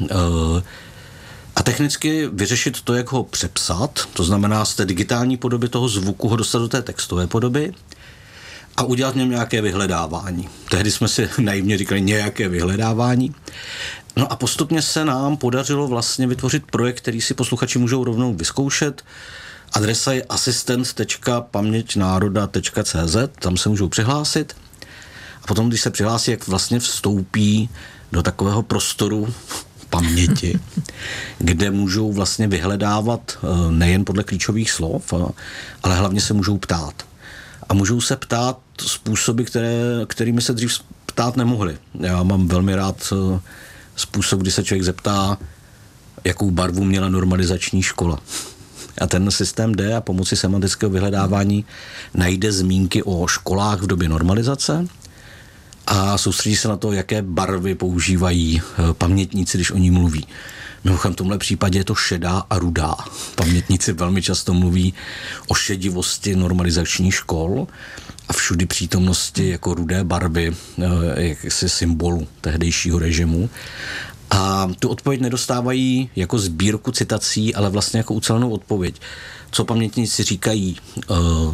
[SPEAKER 14] a technicky vyřešit to, jak ho přepsat, to znamená z té digitální podoby toho zvuku ho dostat do té textové podoby a udělat v něm nějaké vyhledávání. Tehdy jsme si naivně říkali nějaké vyhledávání. No a postupně se nám podařilo vlastně vytvořit projekt, který si posluchači můžou rovnou vyzkoušet. Adresa je asistent tečka paměť národa tečka cé zet, tam se můžou přihlásit. A potom, když se přihlásí, jak vlastně vstoupí do takového prostoru paměti, kde můžou vlastně vyhledávat nejen podle klíčových slov, ale hlavně se můžou ptát. A můžou se ptát způsoby, které, kterými se dřív ptát nemohli. Já mám velmi rád způsob, kdy se člověk zeptá, jakou barvu měla normalizační škola. A ten systém jde a pomocí semantického vyhledávání najde zmínky o školách v době normalizace a soustředí se na to, jaké barvy používají pamětníci, když o ní mluví. Mimochodem v tomhle případě je to šedá a rudá. Pamětníci velmi často mluví o šedivosti normalizačních škol a všudy přítomnosti jako rudé barvy, jakési symbolu tehdejšího režimu. A tu odpověď nedostávají jako sbírku citací, ale vlastně jako ucelenou odpověď. Co pamětníci říkají, uh,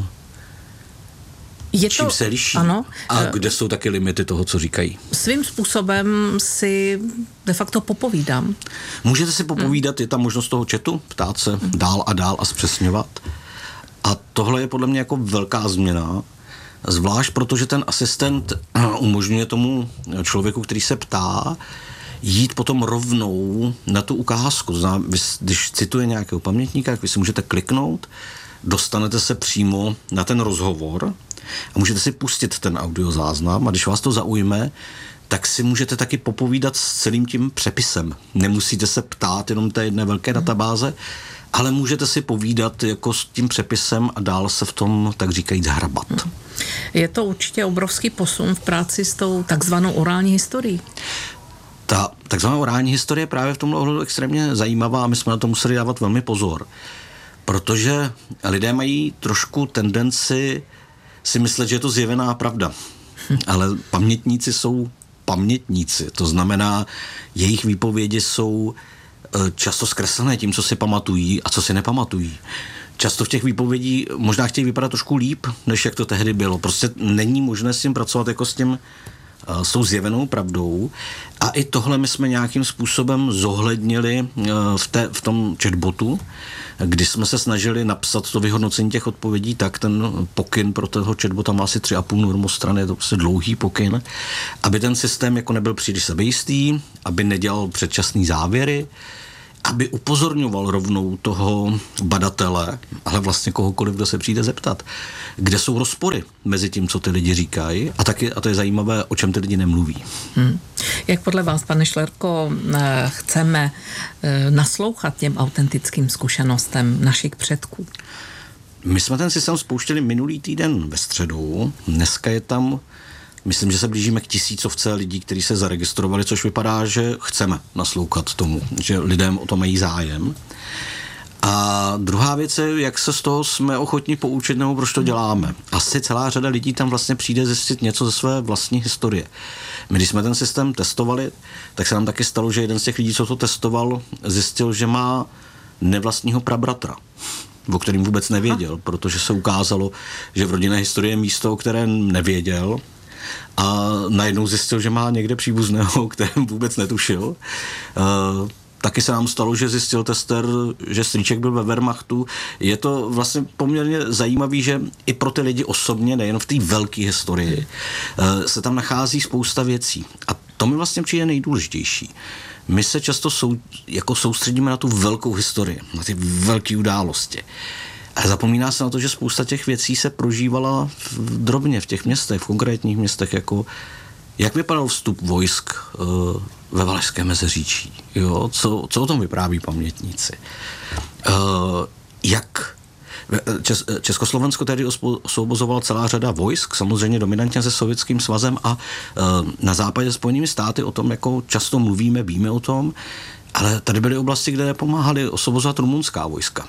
[SPEAKER 14] je čím to, se liší ano, a kde jsou taky limity toho, co říkají.
[SPEAKER 13] Svým způsobem si de facto popovídám.
[SPEAKER 14] Můžete si popovídat, je tam možnost toho chatu, ptát se hmm. dál a dál a zpřesňovat. A tohle je podle mě jako velká změna, zvlášť protože ten asistent umožňuje tomu člověku, který se ptá, jít potom rovnou na tu ukázku. Znamená, když cituje nějakého pamětníka, tak vy si můžete kliknout, dostanete se přímo na ten rozhovor a můžete si pustit ten audiozáznam a když vás to zaujme, tak si můžete taky popovídat s celým tím přepisem. Nemusíte se ptát jenom té jedné velké databáze, ale můžete si povídat jako s tím přepisem a dál se v tom, tak říkajíc, hrabat.
[SPEAKER 13] Je to určitě obrovský posun v práci s tou takzvanou orální historií.
[SPEAKER 14] Ta takzvaná orální historie je právě v tomhle ohledu extrémně zajímavá a my jsme na to museli dávat velmi pozor. Protože lidé mají trošku tendenci si myslet, že je to zjevená pravda. Ale pamětníci jsou pamětníci. To znamená, jejich výpovědi jsou často zkreslené tím, co si pamatují a co si nepamatují. Často v těch výpovědí možná chtějí vypadat trošku líp, než jak to tehdy bylo. Prostě není možné s tím pracovat jako s tím, s tou zjevenou pravdou. A i tohle my jsme nějakým způsobem zohlednili v, té, v tom chatbotu, kdy jsme se snažili napsat to vyhodnocení těch odpovědí, tak ten pokyn pro toho chatbota má asi tři a půl normostrany, je to prostě dlouhý pokyn, aby ten systém jako nebyl příliš sebejistý, aby nedělal předčasný závěry, aby upozorňoval rovnou toho badatele, ale vlastně kohokoliv, kdo se přijde zeptat, kde jsou rozpory mezi tím, co ty lidi říkají a taky, a to je zajímavé, o čem ty lidi nemluví.
[SPEAKER 13] Hmm. Jak podle vás, pane Šlerko, chceme naslouchat těm autentickým zkušenostem našich předků?
[SPEAKER 14] My jsme ten systém spouštěli minulý týden ve středu, dneska je tam, myslím, že se blížíme k tisícovce lidí, kteří se zaregistrovali, což vypadá, že chceme naslouchat tomu, že lidem o to mají zájem. A druhá věc je, jak se z toho jsme ochotni poučit, nebo proč to děláme. Asi celá řada lidí tam vlastně přijde zjistit něco ze své vlastní historie. My, když jsme ten systém testovali, tak se nám taky stalo, že jeden z těch lidí, co to testoval, zjistil, že má nevlastního prabratra, o kterým vůbec nevěděl, protože se ukázalo, že v rodinné historii je místo, o kterém nevěděl, a najednou zjistil, že má někde příbuzného, kterém vůbec netušil. Uh, taky se nám stalo, že zjistil tester, že strýček byl ve Wehrmachtu. Je to vlastně poměrně zajímavý, že i pro ty lidi osobně, nejen v té velké historii, uh, se tam nachází spousta věcí. A to mi vlastně přijde nejdůležitější. My se často sou, jako soustředíme na tu velkou historii, na ty velké události. Ale zapomíná se na to, že spousta těch věcí se prožívala v, drobně v těch městech, v konkrétních městech, jako jak vypadal vstup vojsk uh, ve Valašském Meziříčí, jo? Co, co o tom vypráví pamětníci. Uh, jak Čes, Československo tedy osvobozoval celá řada vojsk, samozřejmě dominantně se Sovětským svazem a uh, na západě Spojenými státy o tom jako často mluvíme, víme o tom, ale tady byly oblasti, kde pomáhali osvobozovat rumunská vojska.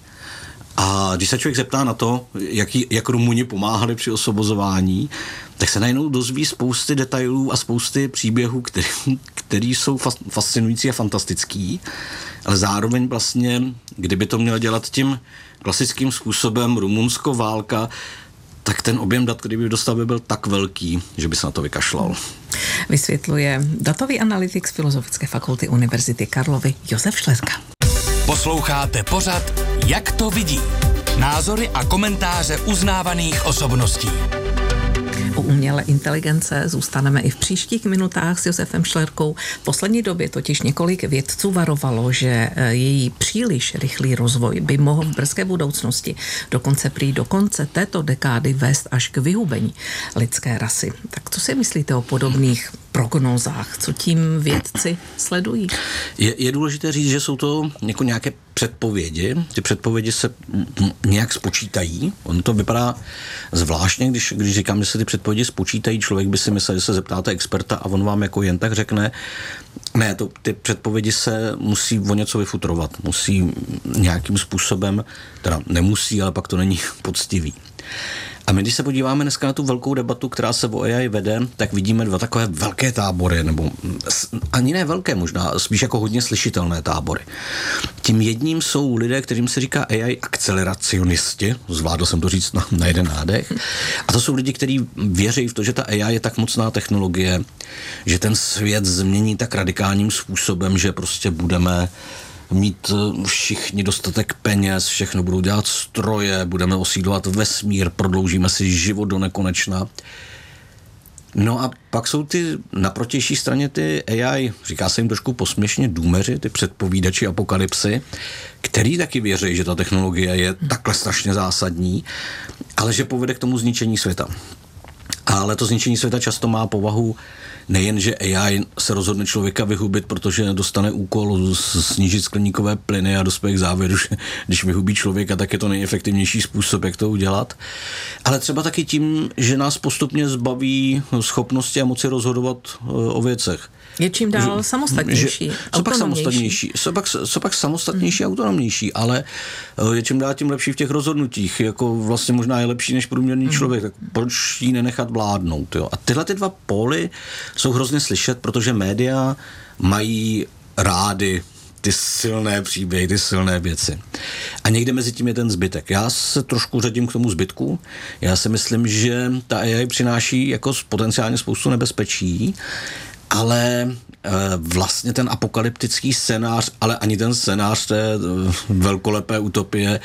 [SPEAKER 14] A když se člověk zeptá na to, jak, jak Rumuni pomáhali při osvobozování, tak se najednou dozví spousty detailů a spousty příběhů, který, který jsou fascinující a fantastický, ale zároveň vlastně, kdyby to měl dělat tím klasickým způsobem Rumunsko, válka, tak ten objem dat, který by dostal, by byl tak velký, že by se na to vykašlal.
[SPEAKER 13] Vysvětluje datový analytik z Filozofické fakulty Univerzity Karlovy Josef Šlerka.
[SPEAKER 11] Posloucháte pořad Jak to vidí? Názory a komentáře uznávaných osobností.
[SPEAKER 13] U umělé inteligence zůstaneme i v příštích minutách s Josefem Šlerkou. V poslední době totiž několik vědců varovalo, že její příliš rychlý rozvoj by mohl v brzké budoucnosti dokonce prý do konce této dekády vést až k vyhubení lidské rasy. Tak co si myslíte o podobných prognózách? Co tím vědci sledují?
[SPEAKER 14] Je, je důležité říct, že jsou to jako nějaké předpovědi. Ty předpovědi se nějak spočítají. On to vypadá zvláštně, když, když říkám, že se ty předpovědi spočítají, člověk by si myslel, že se zeptáte experta a on vám jako jen tak řekne, ne, to, ty předpovědi se musí o něco vyfutrovat. Musí nějakým způsobem, teda nemusí, ale pak to není poctivý. A my, když se podíváme dneska na tu velkou debatu, která se o A I vede, tak vidíme dva takové velké tábory, nebo ani ne velké možná, spíš jako hodně slyšitelné tábory. Tím jedním jsou lidé, kterým se říká A I akceleracionisti, zvládl jsem to říct na, na jeden nádech, a to jsou lidi, kteří věří v to, že ta A I je tak mocná technologie, že ten svět změní tak radikálním způsobem, že prostě budeme mít všichni dostatek peněz, všechno budou dělat stroje, budeme osídlovat vesmír, prodloužíme si život do nekonečna. No a pak jsou ty na protější straně ty A I, říká se jim trošku posměšně důmeři, ty předpovídači apokalypsy, který taky věří, že ta technologie je takhle strašně zásadní, ale že povede k tomu zničení světa. Ale to zničení světa často má povahu nejen, že A I se rozhodne člověka vyhubit, protože dostane úkol snížit skleníkové plyny a dospěje k závěru, že když vyhubí člověka, tak je to nejefektivnější způsob, jak to udělat. Ale třeba taky tím, že nás postupně zbaví schopnosti a moci rozhodovat o věcech.
[SPEAKER 13] Je čím dál že, samostatnější,
[SPEAKER 14] že, co pak samostatnější, co pak, co pak samostatnější hmm. autonomnější, ale je čím dál tím lepší v těch rozhodnutích, jako vlastně možná je lepší než průměrný hmm. člověk, tak proč jí nenechat vládnout, jo? A tyhle ty dva póly jsou hrozně slyšet, protože média mají rády ty silné příběhy, ty silné věci. A někde mezi tím je ten zbytek. Já se trošku řadím k tomu zbytku. Já si myslím, že ta A I přináší jako potenciálně spoustu nebezpečí, ale vlastně ten apokalyptický scénář, ale ani ten scénář té velkolepé utopie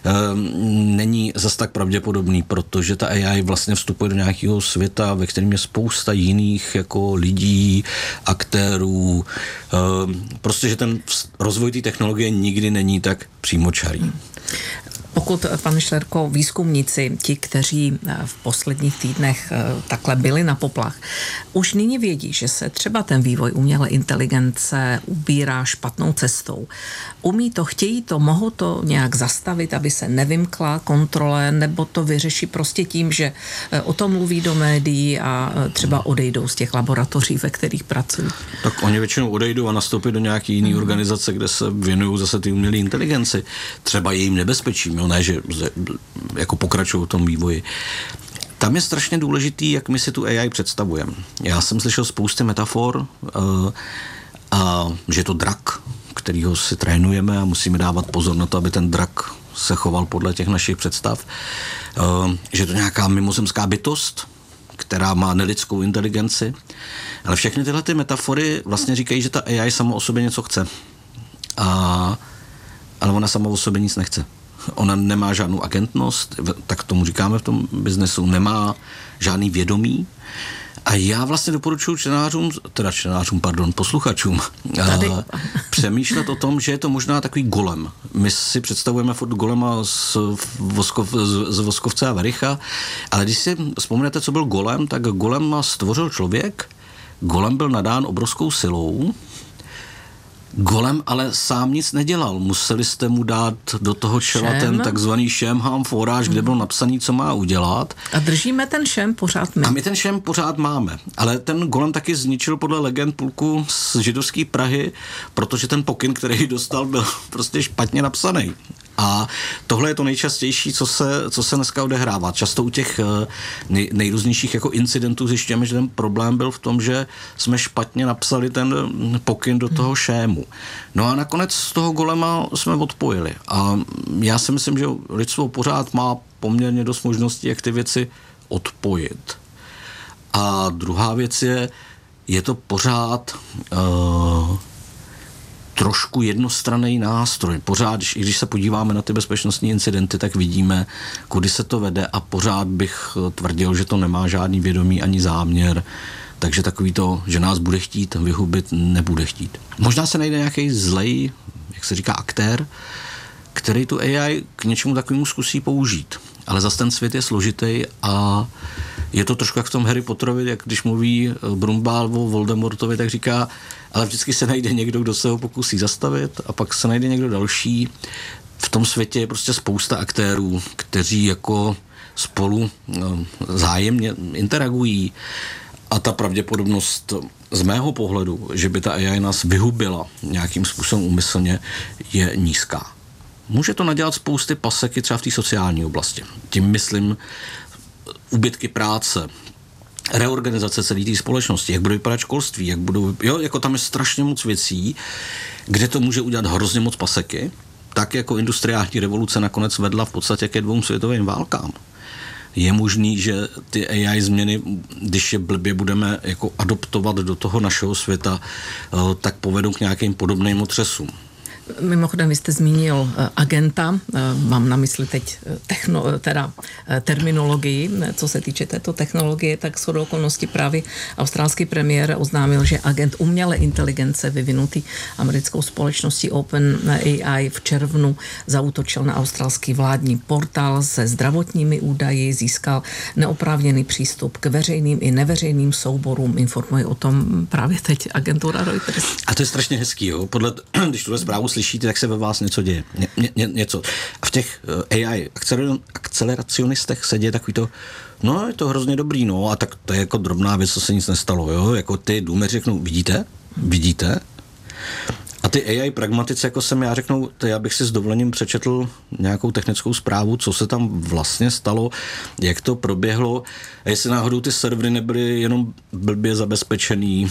[SPEAKER 14] není zas tak pravděpodobný, protože ta A I vlastně vstupuje do nějakého světa, ve kterém je spousta jiných jako lidí, aktérů. Prostě, že ten rozvoj té technologie nikdy není tak přímočarý.
[SPEAKER 13] Pokud, pane Šlerko, výzkumníci, ti, kteří v posledních týdnech takhle byli na poplach, už nyní vědí, že se třeba ten vývoj umělé inteligence ubírá špatnou cestou. Umí to, chtějí to, mohou to nějak zastavit, aby se nevymkla kontrole, nebo to vyřeší prostě tím, že o tom mluví do médií a třeba odejdou z těch laboratoří, ve kterých pracují?
[SPEAKER 14] Tak oni většinou odejdou a nastoupí do nějaké jiné mm. organizace, kde se věnují zase ty umělé inteligenci. Třeba jejím nebezpečím, ne, že jako pokračují v tom vývoji. Tam je strašně důležitý, jak my si tu A I představujeme. Já jsem slyšel spousty metafor, uh, a že je to drak, kterýho si trénujeme a musíme dávat pozor na to, aby ten drak se choval podle těch našich představ. Uh, že je to nějaká mimozemská bytost, která má nelidskou inteligenci. Ale všechny tyhle ty metafory vlastně říkají, že ta A I sama o sobě něco chce. A, ale ona sama o sobě nic nechce. Ona nemá žádnou agentnost, tak tomu říkáme v tom biznesu, nemá žádný vědomí. A já vlastně doporučuji čtenářům, teda čtenářům, pardon, posluchačům, a, přemýšlet o tom, že je to možná takový golem. My si představujeme furt golema z, Voskov, z, z Voskovce a Vericha, ale když si vzpomenete, co byl golem, tak golem stvořil člověk, golem byl nadán obrovskou silou, golem ale sám nic nedělal. Museli jste mu dát do toho čela šem. ten takzvaný šem ham foráž, kde bylo napsaný, co má udělat.
[SPEAKER 13] A držíme ten šem pořád my.
[SPEAKER 14] A my ten šem pořád máme. Ale ten golem taky zničil podle legend půlku z židovské Prahy, protože ten pokyn, který dostal, byl prostě špatně napsaný. A tohle je to nejčastější, co se, co se dneska odehrává. Často u těch nej, nejrůznějších jako incidentů zjišťujeme, že ten problém byl v tom, že jsme špatně napsali ten pokyn do toho šému. No a nakonec z toho golema jsme odpojili. A já si myslím, že lidstvo pořád má poměrně dost možností, jak ty věci odpojit. A druhá věc je, je to pořád uh, trošku jednostranný nástroj. Pořád, když, i když se podíváme na ty bezpečnostní incidenty, tak vidíme, kudy se to vede a pořád bych tvrdil, že to nemá žádný vědomí ani záměr. Takže takový to, že nás bude chtít vyhubit, nebude chtít. Možná se najde nějaký zlej, jak se říká, aktér, který tu A I k něčemu takovému zkusí použít. Ale zase ten svět je složitý a je to trošku jak v tom Harry Potterovi, jak když mluví Brumbál o Voldemortovi, tak říká, ale vždycky se najde někdo, kdo se ho pokusí zastavit a pak se najde někdo další. V tom světě je prostě spousta aktérů, kteří jako spolu no, zájemně interagují a ta pravděpodobnost z mého pohledu, že by ta A I nás vyhubila nějakým způsobem úmyslně, je nízká. Může to nadělat spousty paseky třeba v té sociální oblasti. Tím myslím úbytky práce, reorganizace celé té společnosti, jak bude vypadat školství, jak budou, jo, jako tam je strašně moc věcí, kde to může udělat hrozně moc paseky, tak jako industriální revoluce nakonec vedla v podstatě ke dvou světovým válkám. Je možný, že ty A I změny, když je blbě budeme jako adoptovat do toho našeho světa, tak povedou k nějakým podobným otřesům.
[SPEAKER 13] Mimochodem, vy jste zmínil agenta, mám na mysli teď techno, teda terminologii, co se týče této technologie, tak shodou okolností právě australský premiér oznámil, že agent umělé inteligence vyvinutý americkou společností OpenAI v červnu zaútočil na australský vládní portál se zdravotními údaji, získal neoprávněný přístup k veřejným i neveřejným souborům, informuje o tom právě teď agentura Reuters.
[SPEAKER 14] A to je strašně hezký, jo? Podle, když tuhle zprávu slyšíte, tak se ve vás něco děje. Ně, ně, něco. A v těch A I akceleracionistech se děje takový to, no je to hrozně dobrý, no a tak to je jako drobná věc, co se nic nestalo, jo, jako ty důmeři řeknou, vidíte, vidíte, a ty A I pragmatici, jako jsem já, řeknou, to já bych si s dovolením přečetl nějakou technickou zprávu, co se tam vlastně stalo, jak to proběhlo, a jestli náhodou ty servery nebyly jenom blbě zabezpečený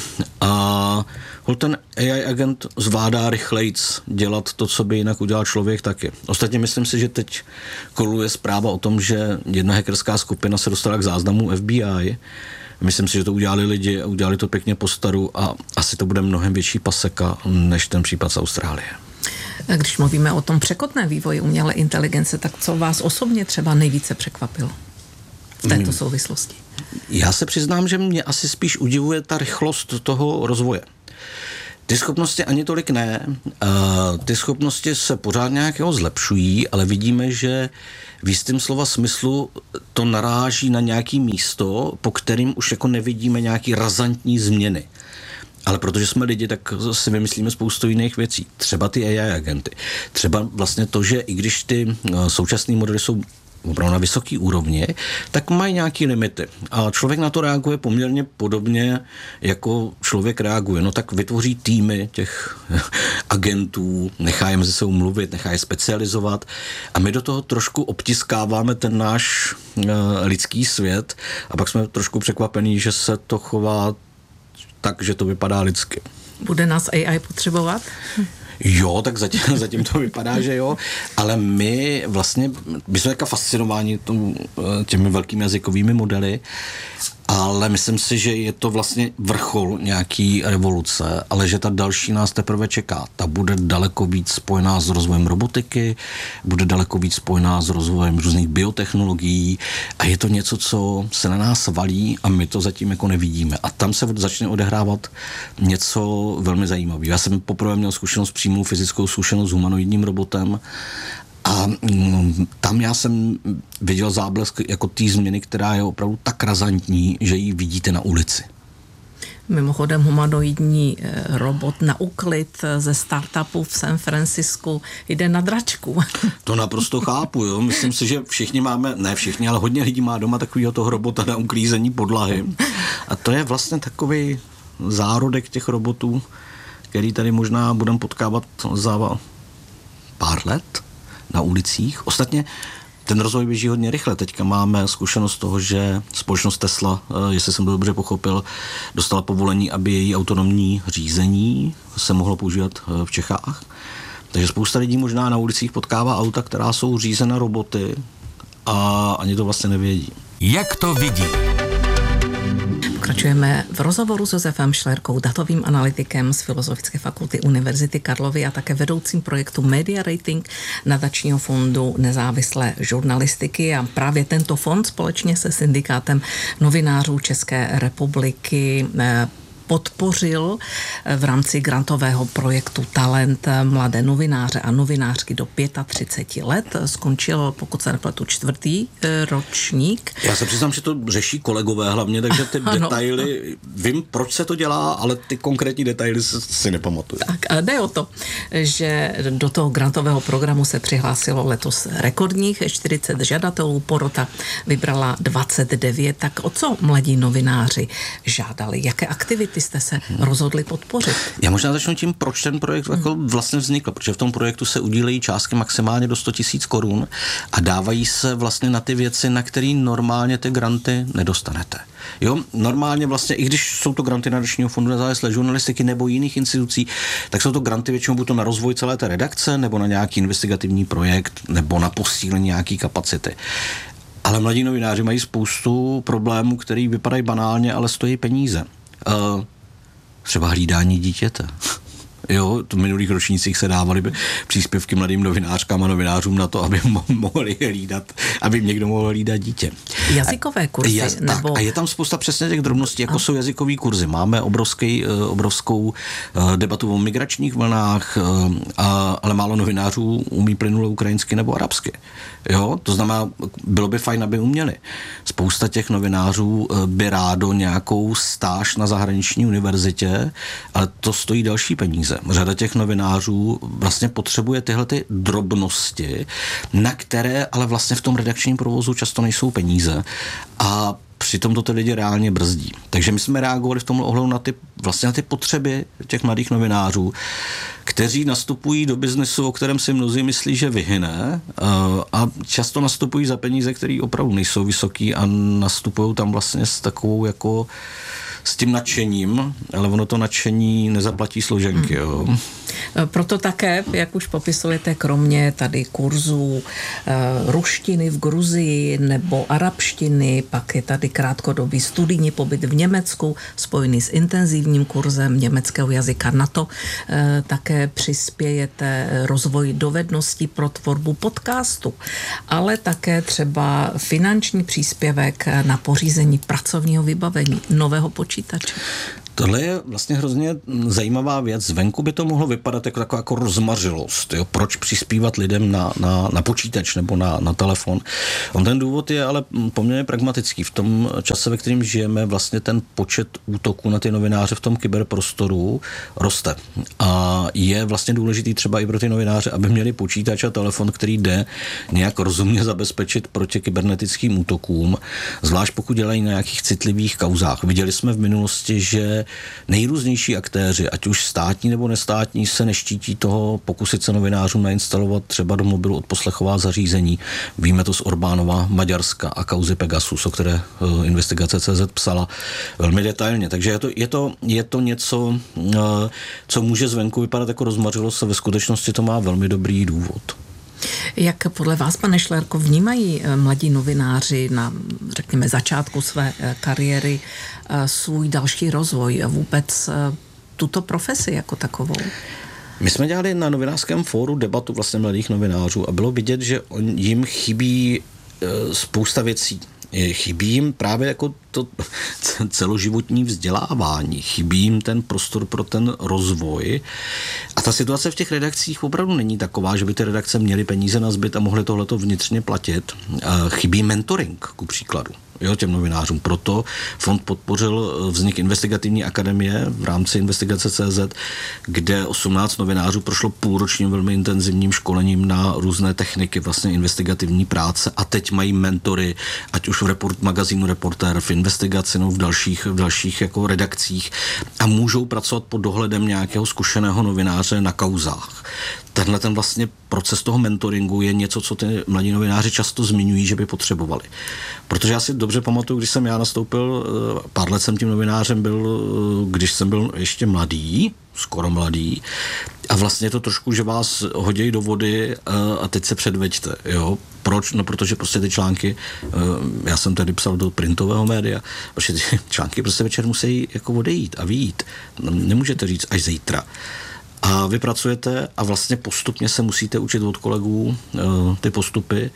[SPEAKER 14] a ten A I agent zvládá rychlejc dělat to, co by jinak udělal člověk taky. Ostatně myslím si, že teď koluje zpráva o tom, že jedna hackerská skupina se dostala k záznamům F B I. Myslím si, že to udělali lidi a udělali to pěkně po staru a asi to bude mnohem větší paseka než ten případ z Austrálie.
[SPEAKER 13] Když mluvíme o tom překotném vývoji umělé inteligence, tak co vás osobně třeba nejvíce překvapilo v této souvislosti?
[SPEAKER 14] Já se přiznám, že mě asi spíš udivuje ta rychlost toho rozvoje. Ty schopnosti ani tolik ne. Ty schopnosti se pořád nějakého zlepšují, ale vidíme, že v jistém slova smyslu to naráží na nějaký místo, po kterým už jako nevidíme nějaký razantní změny. Ale protože jsme lidi, tak si vymyslíme spoustu jiných věcí. Třeba ty A I agenty. Třeba vlastně to, že i když ty současné modely jsou opravdu na vysoký úrovni, tak mají nějaký limity. A člověk na to reaguje poměrně podobně, jako člověk reaguje. No tak vytvoří týmy těch agentů, nechá je mezi sebou mluvit, nechá je specializovat a my do toho trošku obtiskáváme ten náš uh, lidský svět a pak jsme trošku překvapení, že se to chová tak, že to vypadá lidsky.
[SPEAKER 13] Bude nás A I potřebovat?
[SPEAKER 14] Jo, tak zatím, zatím to vypadá, že jo, ale my vlastně, my jsme jako fascinováni tomu, těmi velkými jazykovými modely, ale myslím si, že je to vlastně vrchol nějaký revoluce, ale že ta další nás teprve čeká. Ta bude daleko víc spojená s rozvojem robotiky, bude daleko víc spojená s rozvojem různých biotechnologií a je to něco, co se na nás valí a my to zatím jako nevidíme. A tam se začne odehrávat něco velmi zajímavého. Já jsem poprvé měl zkušenost, přímou fyzickou zkušenost s humanoidním robotem a mm, tam já jsem viděl záblesk jako té změny, která je opravdu tak razantní, že ji vidíte na ulici.
[SPEAKER 13] Mimochodem humanoidní robot na úklid ze startupu v San Francisku jde na dračku.
[SPEAKER 14] To naprosto chápu, jo. Myslím si, že všichni máme, ne všichni, ale hodně lidí má doma takového toho robota na uklízení podlahy. A to je vlastně takový zárodek těch robotů, který tady možná budeme potkávat za pár let na ulicích. Ostatně ten rozvoj běží hodně rychle. Teďka máme zkušenost toho, že společnost Tesla, jestli jsem to dobře pochopil, dostala povolení, aby její autonomní řízení se mohlo používat v Čechách. Takže spousta lidí možná na ulicích potkává auta, která jsou řízena roboty a ani to vlastně nevědí.
[SPEAKER 11] Jak to vidí?
[SPEAKER 13] Pokračujeme v rozhovoru s Josefem Šlerkou, datovým analytikem z Filozofické fakulty Univerzity Karlovy a také vedoucím projektu Media Rating nadačního fondu nezávislé žurnalistiky. A právě tento fond společně se syndikátem novinářů České republiky podpořil v rámci grantového projektu Talent mladé novináře a novinářky do třicet pět let. Skončil, pokud se nepletu, čtvrtý ročník.
[SPEAKER 14] Já se přiznám, že to řeší kolegové hlavně, takže ty ano. detaily, vím, proč se to dělá, ale ty konkrétní detaily si nepamatuju.
[SPEAKER 13] Tak a jde o to, že do toho grantového programu se přihlásilo letos rekordních čtyřicet žadatelů, porota vybrala dvacet devět. Tak o co mladí novináři žádali? Jaké aktivity jste se rozhodli podpořit?
[SPEAKER 14] Já možná začnu tím, proč ten projekt jako vlastně vznikl, protože v tom projektu se udílejí částky maximálně do sto tisíc korun a dávají se vlastně na ty věci, na které normálně ty granty nedostanete. Jo, normálně vlastně, i když jsou to granty Nadačního fondu nezávislé žurnalistiky nebo jiných institucí, tak jsou to granty většinou buď to na rozvoj celé té redakce, nebo na nějaký investigativní projekt, nebo na posílení nějaký kapacity. Ale mladí novináři mají spoustu problémů, které vypadají banálně, ale stojí peníze. Uh, třeba hlídání dítěte. Jo, v minulých ročnících se dávaly příspěvky mladým novinářkám a novinářům na to, aby mo- mohli hlídat, aby někdo mohl hlídat dítě.
[SPEAKER 13] Jazykové kurzy?
[SPEAKER 14] Jaz,
[SPEAKER 13] nebo...
[SPEAKER 14] tak, a je tam spousta přesně těch drobností, jako a... jsou jazykový kurzy. Máme obrovský, obrovskou debatu o migračních vlnách, a, ale málo novinářů umí plynule ukrajinsky nebo arabsky. Jo? To znamená, bylo by fajn, aby uměli. Spousta těch novinářů by rádo nějakou stáž na zahraniční univerzitě, ale to stojí další peníze. Řada těch novinářů vlastně potřebuje tyhle ty drobnosti, na které ale vlastně v tom redakčním provozu často nejsou peníze a přitom to ty lidi reálně brzdí. Takže my jsme reagovali v tomhle ohledu na ty, vlastně na ty potřeby těch mladých novinářů, kteří nastupují do biznesu, o kterém si mnozí myslí, že vyhyne, a často nastupují za peníze, které opravdu nejsou vysoký a nastupují tam vlastně s takovou jako s tím nadšením, ale ono to nadšení nezaplatí složenky. Jo.
[SPEAKER 13] Proto také, jak už popisujete, kromě tady kurzů e, ruštiny v Gruzii nebo arabštiny, pak je tady krátkodobý studijní pobyt v Německu, spojený s intenzivním kurzem německého jazyka. Na to e, také přispějete rozvoji dovedností pro tvorbu podcastu, ale také třeba finanční příspěvek na pořízení pracovního vybavení, nového počítače.
[SPEAKER 14] Tohle je vlastně hrozně zajímavá věc. Zvenku by to mohlo vypadat jako taková jako rozmařilost. Jo? Proč přispívat lidem na, na, na počítač nebo na, na telefon? On ten důvod je ale poměrně pragmatický. V tom čase, ve kterém žijeme, vlastně ten počet útoků na ty novináře v tom kyberprostoru roste. A je vlastně důležitý třeba i pro ty novináře, aby měli počítač a telefon, který jde nějak rozumně zabezpečit proti kybernetickým útokům, zvlášť pokud dělají na nějakých citlivých kauzách. Viděli jsme v minulosti, že nejrůznější aktéři, ať už státní nebo nestátní, se neštítí toho pokusit se novinářům nainstalovat třeba do mobilu odposlechová zařízení. Víme to z Orbánova Maďarska a kauzy Pegasus, o které investigace tečka cé zet psala velmi detailně. Takže je to, je to, je to něco, co může zvenku vypadat jako rozmařilost a ve skutečnosti to má velmi dobrý důvod.
[SPEAKER 13] Jak podle vás, pane Šlerko, vnímají mladí novináři na, řekněme, začátku své kariéry svůj další rozvoj a vůbec tuto profesi jako takovou?
[SPEAKER 14] My jsme dělali na novinářském fóru debatu vlastně mladých novinářů a bylo vidět, že jim chybí spousta věcí. Chybí jim právě jako to celoživotní vzdělávání, chybí jim ten prostor pro ten rozvoj a ta situace v těch redakcích opravdu není taková, že by ty redakce měly peníze na zbyt a mohly tohleto vnitřně platit. Chybí mentoring, ku příkladu. Jo, těm novinářům. Proto fond podpořil vznik investigativní akademie v rámci investigace tečka cé zet, kde osmnáct novinářů prošlo půlročním velmi intenzivním školením na různé techniky vlastně investigativní práce a teď mají mentory, ať už v report, magazínu Reportér, v investigaci nebo v dalších, v dalších jako redakcích a můžou pracovat pod dohledem nějakého zkušeného novináře na kauzách. Tenhle ten vlastně proces toho mentoringu je něco, co ty mladí novináři často zmiňují, že by potřebovali. Protože já si dobře pamatuju, když jsem já nastoupil, pár let jsem tím novinářem byl, když jsem byl ještě mladý, skoro mladý, a vlastně je to trošku, že vás hodějí do vody a teď se předveďte, jo. Proč? No, protože prostě ty články, já jsem tady psal do printového média, protože ty články prostě večer musí jako odejít a vyjít. Nemůžete říct až zítra. A vy pracujete a vlastně postupně se musíte učit od kolegů ty postupy.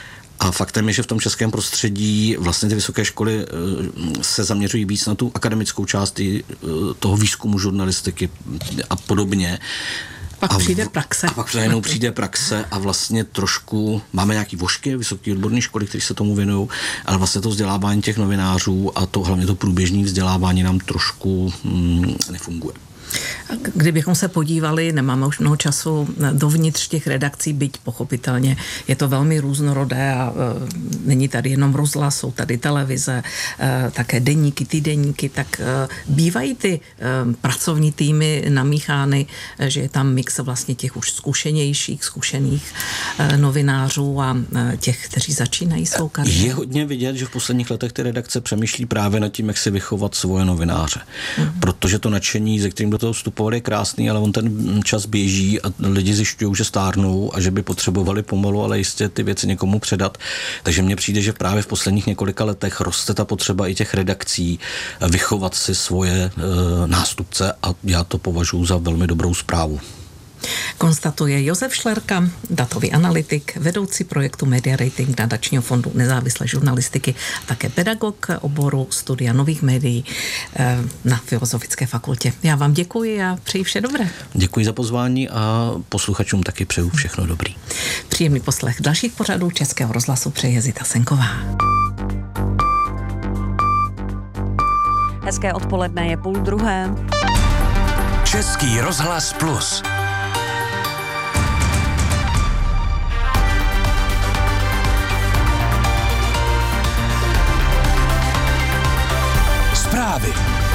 [SPEAKER 14] A faktem je, že v tom českém prostředí vlastně ty vysoké školy se zaměřují víc na tu akademickou část toho výzkumu žurnalistiky a podobně.
[SPEAKER 13] Pak
[SPEAKER 14] a
[SPEAKER 13] přijde praxe.
[SPEAKER 14] A pak najednou přijde praxe a vlastně trošku máme nějaký vošky, vysoké odborné školy, které se tomu věnují, ale vlastně to vzdělávání těch novinářů a to hlavně to průběžné vzdělávání nám trošku mm, nefunguje.
[SPEAKER 13] Kdybychom se podívali, nemáme už mnoho času, dovnitř těch redakcí, byť pochopitelně je to velmi různorodé a e, není tady jenom rozhlas, jsou tady televize, e, také deníky, týdeníky, tak e, bývají ty e, pracovní týmy namíchány, e, že je tam mix vlastně těch už zkušenějších, zkušených e, novinářů a e, těch, kteří začínají svou kariéru.
[SPEAKER 14] Je hodně vidět, že v posledních letech ty redakce přemýšlí právě nad tím, jak si vychovat svoje novináře. Mm. Protože to nadšení, ze kterým do toho vstupovali, je krásný, ale on ten čas běží a lidi zjišťují, že stárnou a že by potřebovali pomalu, ale jistě ty věci někomu předat. Takže mně přijde, že právě v posledních několika letech roste ta potřeba i těch redakcí vychovat si svoje e, nástupce a já to považuji za velmi dobrou zprávu.
[SPEAKER 13] Konstatuje Josef Šlerka, datový analytik, vedoucí projektu Media Rating Nadačního fondu nezávislé žurnalistiky a také pedagog oboru studia nových médií na Filozofické fakultě. Já vám děkuji a přeji vše dobré.
[SPEAKER 14] Děkuji za pozvání a posluchačům taky přeju všechno dobrý.
[SPEAKER 13] Příjemný poslech dalších pořadů Českého rozhlasu přeje Zita Senková.
[SPEAKER 9] Hezké odpoledne, je půl druhé.
[SPEAKER 11] Český rozhlas plus. Zprávy.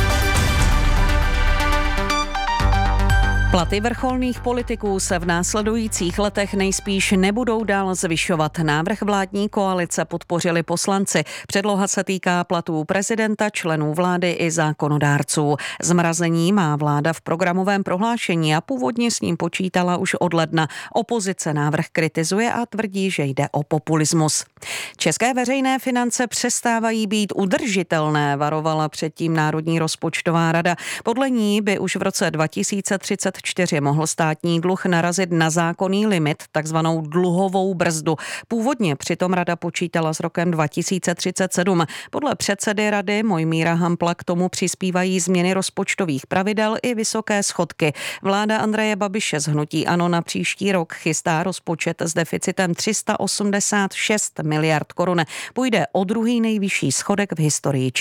[SPEAKER 9] Platy vrcholných politiků se v následujících letech nejspíš nebudou dál zvyšovat. Návrh vládní koalice podpořili poslanci. Předloha se týká platů prezidenta, členů vlády i zákonodárců. Zmrazení má vláda v programovém prohlášení a původně s ním počítala už od ledna. Opozice návrh kritizuje a tvrdí, že jde o populismus. České veřejné finance přestávají být udržitelné, varovala předtím Národní rozpočtová rada. Podle ní by už v roce dva tisíce třicet čtyři mohl státní dluh narazit na zákonný limit, takzvanou dluhovou brzdu. Původně přitom rada počítala s rokem dva tisíce třicet sedm. Podle předsedy rady Mojmíra Hampla k tomu přispívají změny rozpočtových pravidel i vysoké schodky. Vláda Andreje Babiše z hnutí ANO na příští rok chystá rozpočet s deficitem tři sta osmdesát šest miliard korun. Půjde o druhý nejvyšší schodek v historii